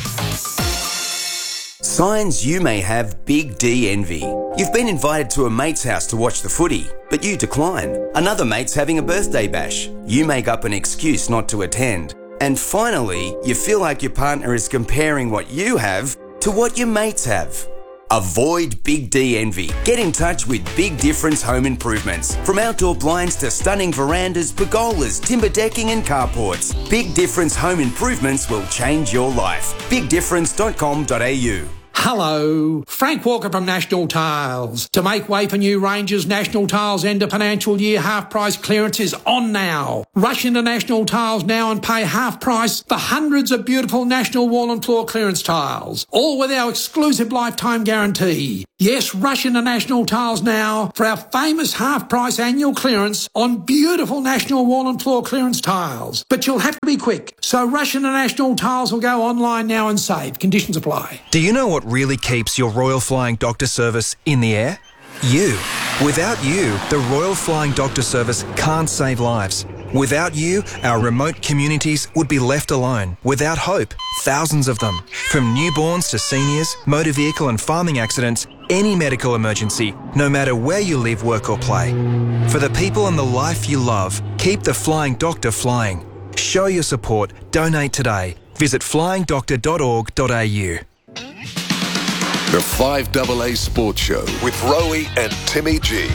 Signs you may have Big D envy. You've been invited to a mate's house to watch the footy, but you decline. Another mate's having a birthday bash. You make up an excuse not to attend. And finally, you feel like your partner is comparing what you have to what your mates have. Avoid Big D envy. Get in touch with Big Difference Home Improvements. From outdoor blinds to stunning verandas, pergolas, timber decking and carports, Big Difference Home Improvements will change your life. big difference dot com dot a u. Hello, Frank Walker from National Tiles. To make way for new ranges, National Tiles end of financial year half price clearance is on now. Rush into National Tiles now and pay half price for hundreds of beautiful National wall and floor clearance tiles, all with our exclusive lifetime guarantee. Yes, rush into National Tiles now for our famous half price annual clearance on beautiful National wall and floor clearance tiles. But you'll have to be quick, so rush into National Tiles or go online now and save. Conditions apply. Do you know what really keeps your Royal Flying Doctor Service in the air? You. Without you, the Royal Flying Doctor Service can't save lives. Without you, our remote communities would be left alone, without hope. Thousands of them. From newborns to seniors, motor vehicle and farming accidents, any medical emergency, no matter where you live, work or play. For the people and the life you love, keep the Flying Doctor flying. Show your support. Donate today. Visit flying doctor dot org dot a u. The five A A Sports Show with Rowie and Timmy G.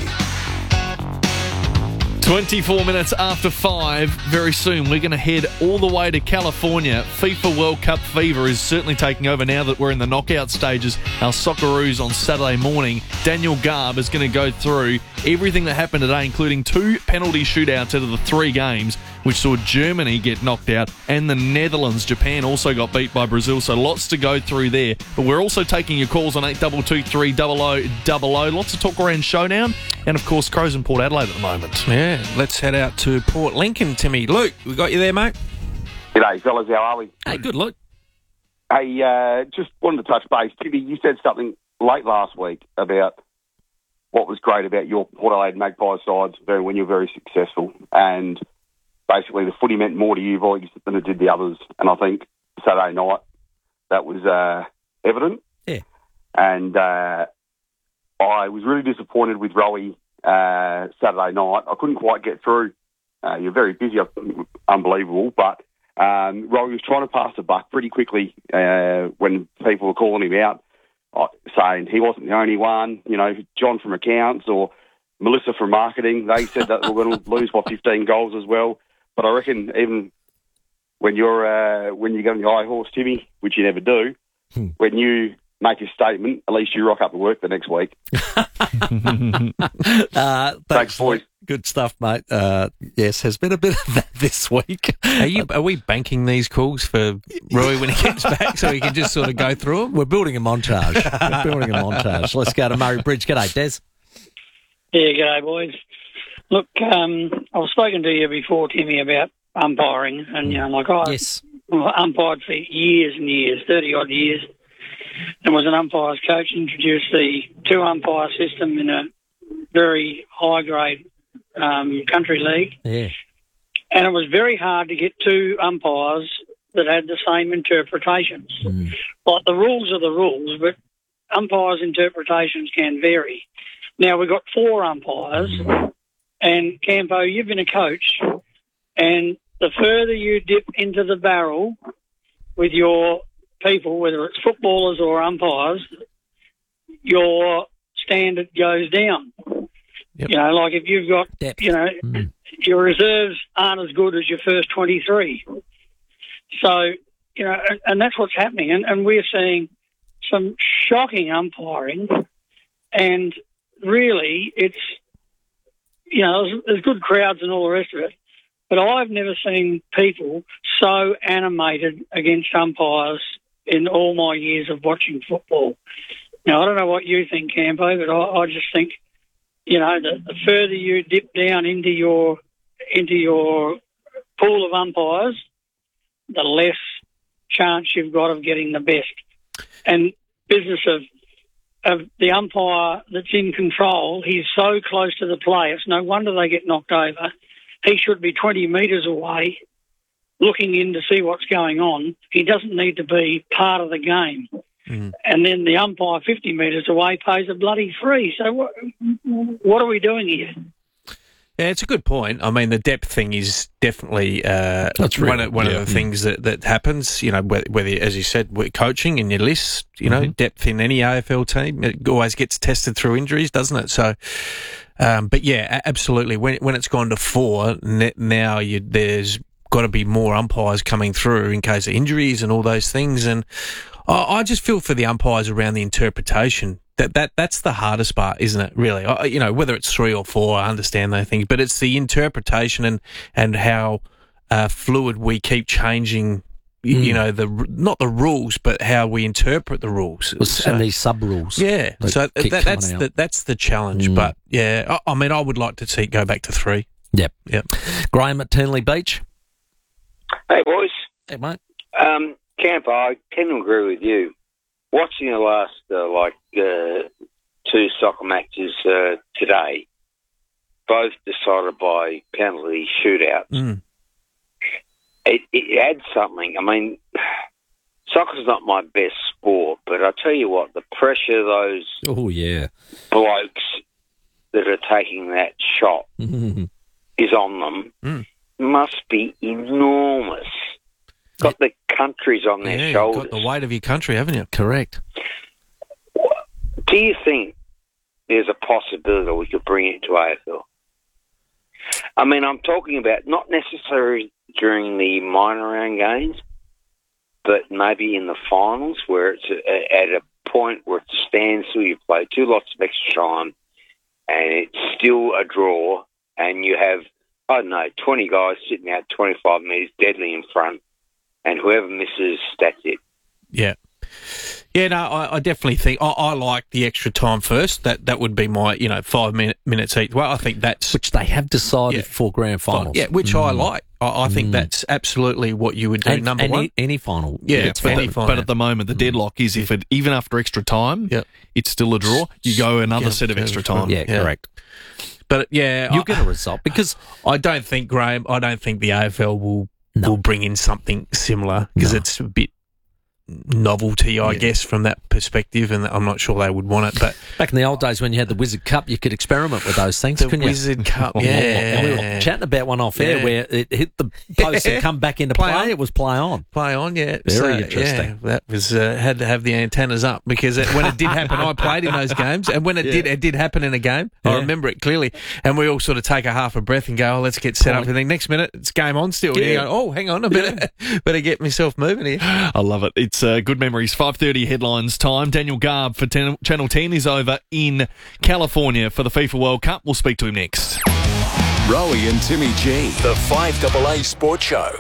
twenty-four minutes after five. Very soon we're going to head all the way to California. FIFA World Cup fever is certainly taking over now that we're in the knockout stages. Our Socceroos on Saturday morning. Daniel Garb is going to go through everything that happened today, including two penalty shootouts out of the three games, which saw Germany get knocked out, and the Netherlands. Japan also got beat by Brazil, so lots to go through there. But we're also taking your calls on eight two two three double oh double oh. Lots of talk around Showdown, and of course Crows and Port Adelaide at the moment. Yeah, let's head out to Port Lincoln, Timmy. Luke, we got you there, mate? G'day, fellas. How are we? Hey, good, Luke. Hey, uh, just wanted to touch base. Timmy, you said something late last week about what was great about your Port Adelaide Magpies sides when you're very successful, and basically the footy meant more to you boys than it did the others. And I think Saturday night that was uh, evident. Yeah. And uh, I was really disappointed with Rowie uh, Saturday night. I couldn't quite get through. Uh, you're very busy, unbelievable. But um, Rowie was trying to pass the buck pretty quickly uh, when people were calling him out, uh, saying he wasn't the only one. You know, John from accounts or Melissa from marketing, they said that we're going to lose by fifteen goals as well. But I reckon even when you're uh, when you go on the high horse, Timmy, which you never do, hmm. when you make a statement, at least you rock up to work the next week. uh, thanks, thanks, boys. Good stuff, mate. Uh, yes, has bbeen a bit of that this week. Are you? Are we banking these calls for Roy when he gets back so he can just sort of go through them? We're building a montage. We're building a montage. Let's go to Murray Bridge. G'day, Des. Yeah, g'day, boys. Look, um, I've spoken to you before, Timmy, about umpiring, and, you know, like I yes. umpired for years and years, thirty-odd years, and was an umpires coach, introduced the two-umpire system in a very high-grade um, country league. Yeah. And it was very hard to get two umpires that had the same interpretations. Mm. Like, the rules are the rules, but umpires' interpretations can vary. Now, we've got four umpires, and Campo, you've been a coach, and the further you dip into the barrel with your people, whether it's footballers or umpires, your standard goes down. Yep. You know, like if you've got, Depth. you know, mm. your reserves aren't as good as your first twenty-three. So, you know, and, and that's what's happening. And, and we're seeing some shocking umpiring, and really it's, you know, there's, there's good crowds and all the rest of it, but I've never seen people so animated against umpires in all my years of watching football. Now, I don't know what you think, Campo, but I, I just think, you know, the, the further you dip down into your into your pool of umpires, the less chance you've got of getting the best. And business of of the umpire that's in control, he's so close to the play, it's no wonder they get knocked over. He should be twenty metres away looking in to see what's going on. He doesn't need to be part of the game. Mm. And then the umpire fifty metres away pays a bloody free. So what, what are we doing here? Yeah, it's a good point. I mean, the depth thing is definitely uh, That's one, real. of, one Yeah. of the things that, that happens, you know, whether, whether, as you said, with coaching in your list, you know, Mm-hmm. depth in any A F L team, it always gets tested through injuries, doesn't it? So, um, but yeah, a- absolutely. When when it's gone to four, ne- now you, there's got to be more umpires coming through in case of injuries and all those things. And I, I just feel for the umpires around the interpretation. That that that's the hardest part, isn't it? Really, I, you know, whether it's three or four, I understand those things, but it's the interpretation and and how uh, fluid we keep changing. y You Mm. know, the not the rules, but how we interpret the rules So- and these sub rules. Yeah, that so keep that, coming that's out. the that's the challenge. Mm. But yeah, I, I mean, I would like to see it go back to three. Yep. Yep. Graham at Turnley Beach. Hey, boys. Hey, mate. Um, Camp, I tend to agree with you. Watching the last, uh, like, uh, two soccer matches uh, today, both decided by penalty shootouts, Mm. it, it adds something. I mean, soccer's not my best sport, but I tell you what, the pressure those Oh, yeah. blokes that are taking that shot is on them Mm. must be enormous. Got the countries on their Yeah, you've shoulders. got the weight of your country, haven't you? Correct. Do you think there's a possibility we could bring it to A F L? I mean, I'm talking about not necessarily during the minor round games, but maybe in the finals where it's a, at a point where it's a standstill, you play two lots of extra time, and it's still a draw, and you have, I don't know, twenty guys sitting out twenty-five metres deadly in front, and whoever misses, that's it. Yeah. Yeah, no, I, I definitely think I, I like the extra time first. That that would be my, you know, five minute, minutes each. Well, I think that's which they have decided Yeah. for grand finals. Yeah, which I Mm. like. I, I think Mm. that's absolutely what you would do. And- number any, one, any final. Yeah, it's but, fine. fine. But at the moment, the deadlock is if it even after extra time, Yep. it's still a draw. You go another Yeah, set of yeah, extra sure. time. Yeah, Yeah. correct. But yeah, You'll I, get a result because I don't think Graham. I don't think the A F L will No. will bring in something similar because No. it's a bit novelty, I Yeah. guess, from that perspective, and I'm not sure they would want it. But back in the old days when you had the Wizard Cup, you could experiment with those things, the couldn't you? Wizard Cup, And we were yeah, chatting about one off air Yeah. where it hit the post Yeah. and come back into Play play. on. It was play on. play on, yeah. Very interesting. Yeah, that was uh, had to have the antennas up because it, when it did happen, I played in those games, and when it Yeah. did, it did happen in a game. I Yeah. remember it clearly, and we all sort of take a half a breath and go, "Oh, let's get set up." And then next minute, it's game on still. And you Yeah. go, "Oh, hang on a minute, better get myself moving here." I love it. It's uh, good memories. five thirty headlines time. Daniel Garb for ten, Channel ten is over in California for the FIFA World Cup. We'll speak to him next. Rowie and Timmy G, the five A A Sports Show.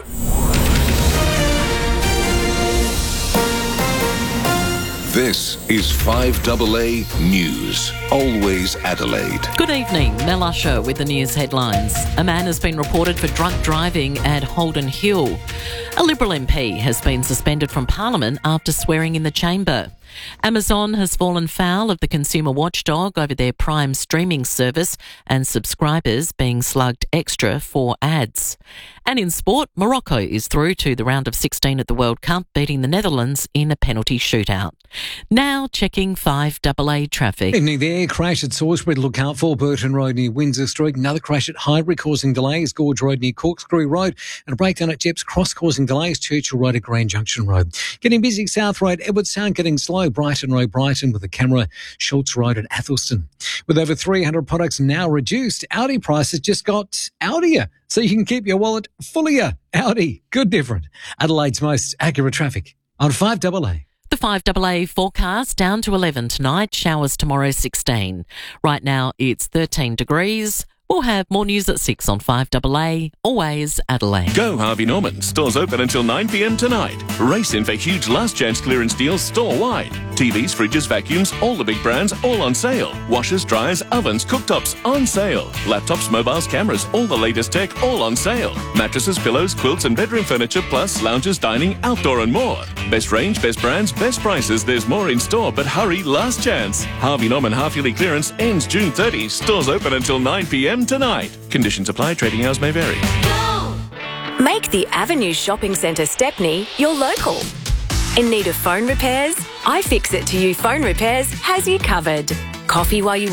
This is five A A News. Always Adelaide. Good evening, Mel Usher with the news headlines. A man has been reported for drunk driving at Holden Hill. A Liberal M P has been suspended from Parliament after swearing in the chamber. Amazon has fallen foul of the consumer watchdog over their Prime streaming service and subscribers being slugged extra for ads. And in sport, Morocco is through to the round of sixteen at the World Cup, beating the Netherlands in a penalty shootout. Now checking five A A traffic. Evening there. Crash at Salisbury to look out for. Burton Road near Windsor Street. Another crash at Highbury causing delays. Gorge Road near Corkscrew Road. And a breakdown at Jepp's Cross causing delays. Churchill Road at Grand Junction Road. Getting busy South Road. Edwardstown getting slow. Brighton Road, Brighton with a camera. Schultz Road at Athelston. With over three hundred products now reduced, Audi prices just got Audier. So you can keep your wallet fullier. Audi. Good different. Adelaide's most accurate traffic on five A A. The five A A forecast down to eleven tonight, showers tomorrow sixteen. Right now it's thirteen degrees. We'll have more news at six on five A A, always Adelaide. Go Harvey Norman. Stores open until nine p m tonight. Race in for huge last chance clearance deals store-wide. T Vs, fridges, vacuums, all the big brands, all on sale. Washers, dryers, ovens, cooktops, on sale. Laptops, mobiles, cameras, all the latest tech, all on sale. Mattresses, pillows, quilts and bedroom furniture, plus lounges, dining, outdoor and more. Best range, best brands, best prices. There's more in store, but hurry, last chance. Harvey Norman half-yearly clearance ends June thirtieth. Stores open until nine p m tonight. Conditions apply. Trading hours may vary. Make the Avenue Shopping Centre Stepney your local. In need of phone repairs? iFixit to You Phone Repairs has you covered. Coffee while you wait?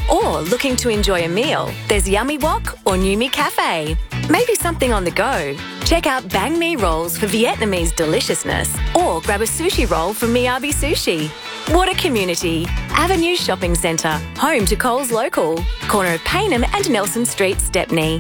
Or looking to enjoy a meal? There's Yummy Wok or Numi Cafe. Maybe something on the go? Check out Bang Mi rolls for Vietnamese deliciousness, or grab a sushi roll from Miyabi Sushi. What a community. Avenue Shopping Centre, home to Coles Local, corner of Paynham and Nelson Street, Stepney.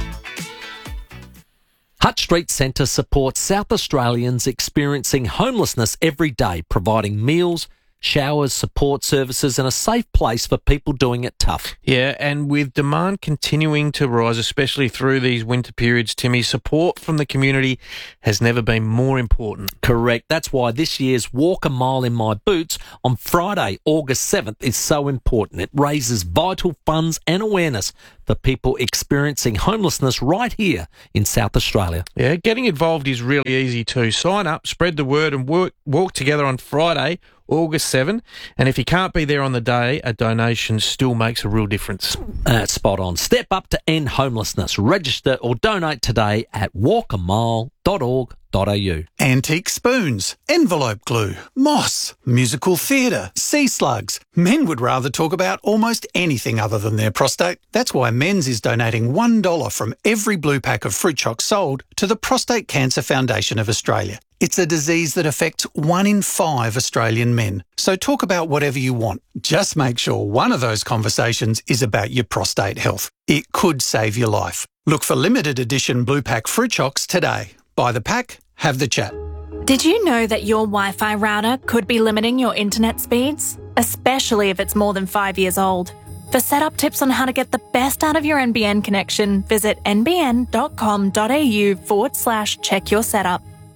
Hutt Street Centre supports South Australians experiencing homelessness every day, providing meals, showers, support services and a safe place for people doing it tough. Yeah, and with demand continuing to rise, especially through these winter periods, Timmy, support from the community has never been more important. Correct. That's why this year's Walk a Mile in My Boots on Friday, August seventh is so important. It raises vital funds and awareness for people experiencing homelessness right here in South Australia. Yeah, getting involved is really easy too. Sign up, spread the word and work, walk together on Friday, August seventh, and if you can't be there on the day, a donation still makes a real difference. That's spot on. Step up to end homelessness. Register or donate today at walk a mile dot org dot a u. Antique spoons, envelope glue, moss, musical theatre, sea slugs. Men would rather talk about almost anything other than their prostate. That's why Men's is donating one dollar from every blue pack of fruit chocs sold to the Prostate Cancer Foundation of Australia. It's a disease that affects one in five Australian men. So talk about whatever you want. Just make sure one of those conversations is about your prostate health. It could save your life. Look for limited edition blue pack fruit chocs today. Buy the pack, have the chat. Did you know that your Wi-Fi router could be limiting your internet speeds? Especially if it's more than five years old. For setup tips on how to get the best out of your N B N connection, visit nbn.com.au forward slash check your setup.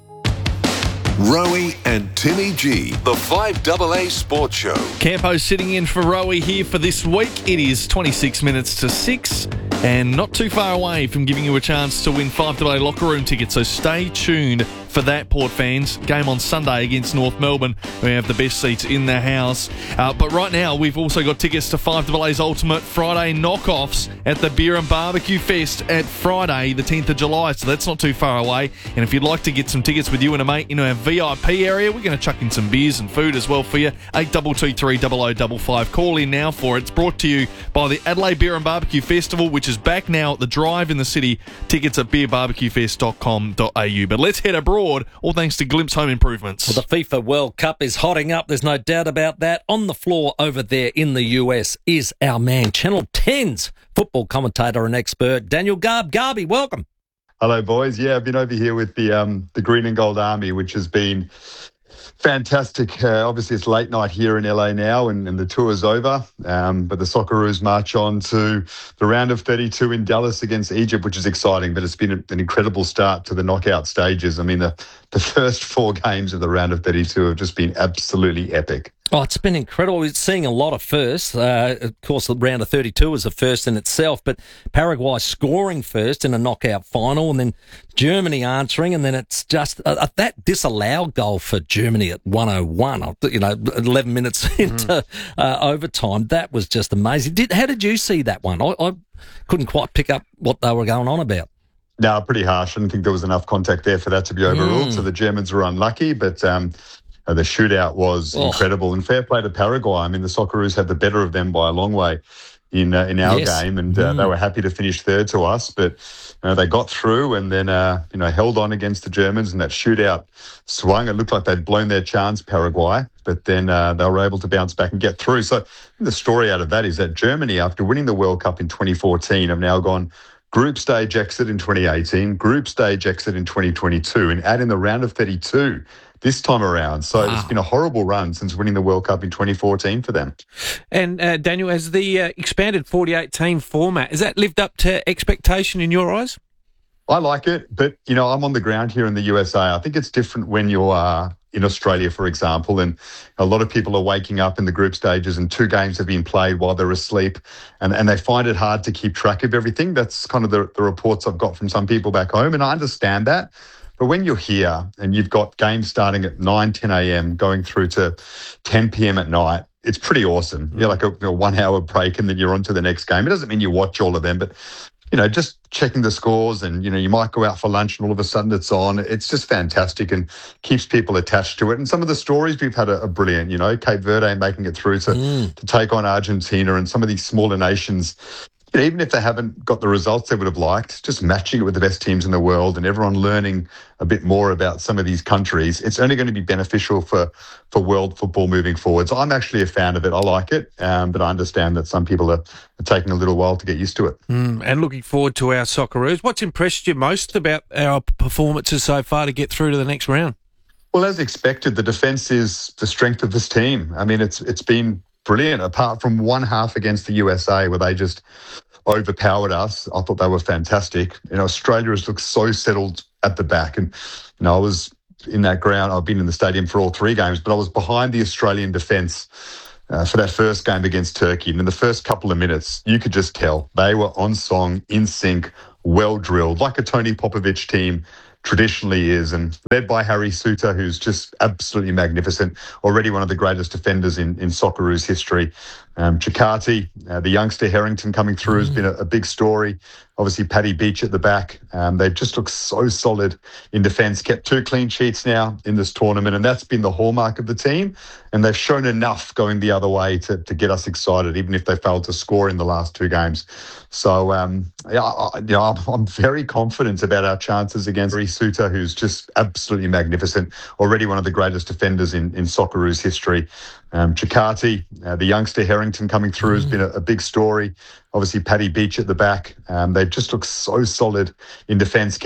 Rowie and Timmy G, the five A A Sports Show. Campo sitting in for Rowie here for this week. It is twenty-six minutes to six and not too far away from giving you a chance to win five A A locker room tickets, so stay tuned for that, Port fans. Game on Sunday against North Melbourne. We have the best seats in the house. Uh, but right now, we've also got tickets to five A A's Ultimate Friday knockoffs at the Beer and Barbecue Fest at Friday, the tenth of July, so that's not too far away. And if you'd like to get some tickets with you and a mate in our V I P area, we're going to chuck in some beers and food as well for you. eight two two three zero zero five five. Call in now for it. It's brought to you by the Adelaide Beer and Barbecue Festival, which is back now at the Drive in the city. Tickets at beer barbecue fest dot com dot a u. But let's head abroad, all thanks to Glimpse Home Improvements. Well, the FIFA World Cup is hotting up. There's no doubt about that. On the floor over there in the U S is our man, Channel ten's football commentator and expert, Daniel Garb. Garby, welcome. Hello, boys. Yeah, I've been over here with the um, the Green and Gold Army, which has been fantastic. Uh, obviously, it's late night here in L A now, and, and the tour's over. Um, but the Socceroos march on to the round of thirty-two in Dallas against Egypt, which is exciting. But it's been a, an incredible start to the knockout stages. I mean, the, the first four games of the round of thirty-two have just been absolutely epic. Oh, it's been incredible. We're seeing a lot of firsts. Uh, of course, the round of thirty-two was a first in itself, but Paraguay scoring first in a knockout final, and then Germany answering, and then it's just uh, that disallowed goal for Germany at one oh one, you know, eleven minutes into mm. uh, overtime. That was just amazing. Did, how did you see that one? I, I couldn't quite pick up what they were going on about. No, pretty harsh. I didn't think there was enough contact there for that to be overruled, mm. so the Germans were unlucky, but... Um, Uh, the shootout was oh. incredible, and fair play to Paraguay. I mean, the Socceroos had the better of them by a long way in uh, in our yes. game, and uh, mm. they were happy to finish third to us. But uh, they got through, and then uh, you know held on against the Germans, and that shootout swung. It looked like they'd blown their chance, Paraguay, but then uh, they were able to bounce back and get through. So the story out of that is that Germany, after winning the World Cup in twenty fourteen, have now gone group stage exit in twenty eighteen, group stage exit in twenty twenty-two, and add in the round of thirty-two this time around. So wow. It's been a horrible run since winning the World Cup in twenty fourteen for them. And uh, Daniel, has the uh, expanded forty-eight team format, has that lived up to expectation in your eyes? I like it, but, you know, I'm on the ground here in the U S A. I think it's different when you are in Australia, for example, and a lot of people are waking up in the group stages and two games have been played while they're asleep, and, and they find it hard to keep track of everything. That's kind of the, the reports I've got from some people back home, and I understand that. But when you're here and you've got games starting at nine, ten a.m. going through to ten p.m. at night, it's pretty awesome. You're like a, a one-hour break and then you're on to the next game. It doesn't mean you watch all of them, but you know, just checking the scores and, you know, you might go out for lunch and all of a sudden it's on. It's just fantastic and keeps people attached to it. And some of the stories we've had are, are brilliant, you know, Cape Verde making it through to, mm. to take on Argentina and some of these smaller nations. You know, even if they haven't got the results they would have liked, just matching it with the best teams in the world and everyone learning a bit more about some of these countries, it's only going to be beneficial for, for world football moving forward. So I'm actually a fan of it. I like it, um, but I understand that some people are, are taking a little while to get used to it. Mm, and looking forward to our Socceroos. What's impressed you most about our performances so far to get through to the next round? Well, as expected, the defence is the strength of this team. I mean, it's it's been brilliant, apart from one half against the U S A where they just overpowered us. I thought they were fantastic. You know, Australia has looked so settled at the back. And, you know, I was in that ground. I've been in the stadium for all three games, but I was behind the Australian defence uh, for that first game against Turkey. And in the first couple of minutes, you could just tell they were on song, in sync, well drilled, like a Tony Popovich team traditionally is, and led by Harry Suter, who's just absolutely magnificent, already one of the greatest defenders in, in Socceroos history. Um, Chikati, uh, the youngster Harrington coming through, mm. has been a, a big story. Obviously, Paddy Beach at the back. Um, they've just looked so solid in defence, kept two clean sheets now in this tournament, and that's been the hallmark of the team. And they've shown enough going the other way to, to get us excited, even if they failed to score in the last two games. So, um, yeah, I, you know, I'm, I'm very confident about our chances against Harry Suter, who's just absolutely magnificent, already one of the greatest defenders in, in Socceroos history. Um, Chikati, uh, the youngster Harrington coming through, mm. has been a, a big story. Obviously, Paddy Beach at the back. Um, they've just looked so solid in defence.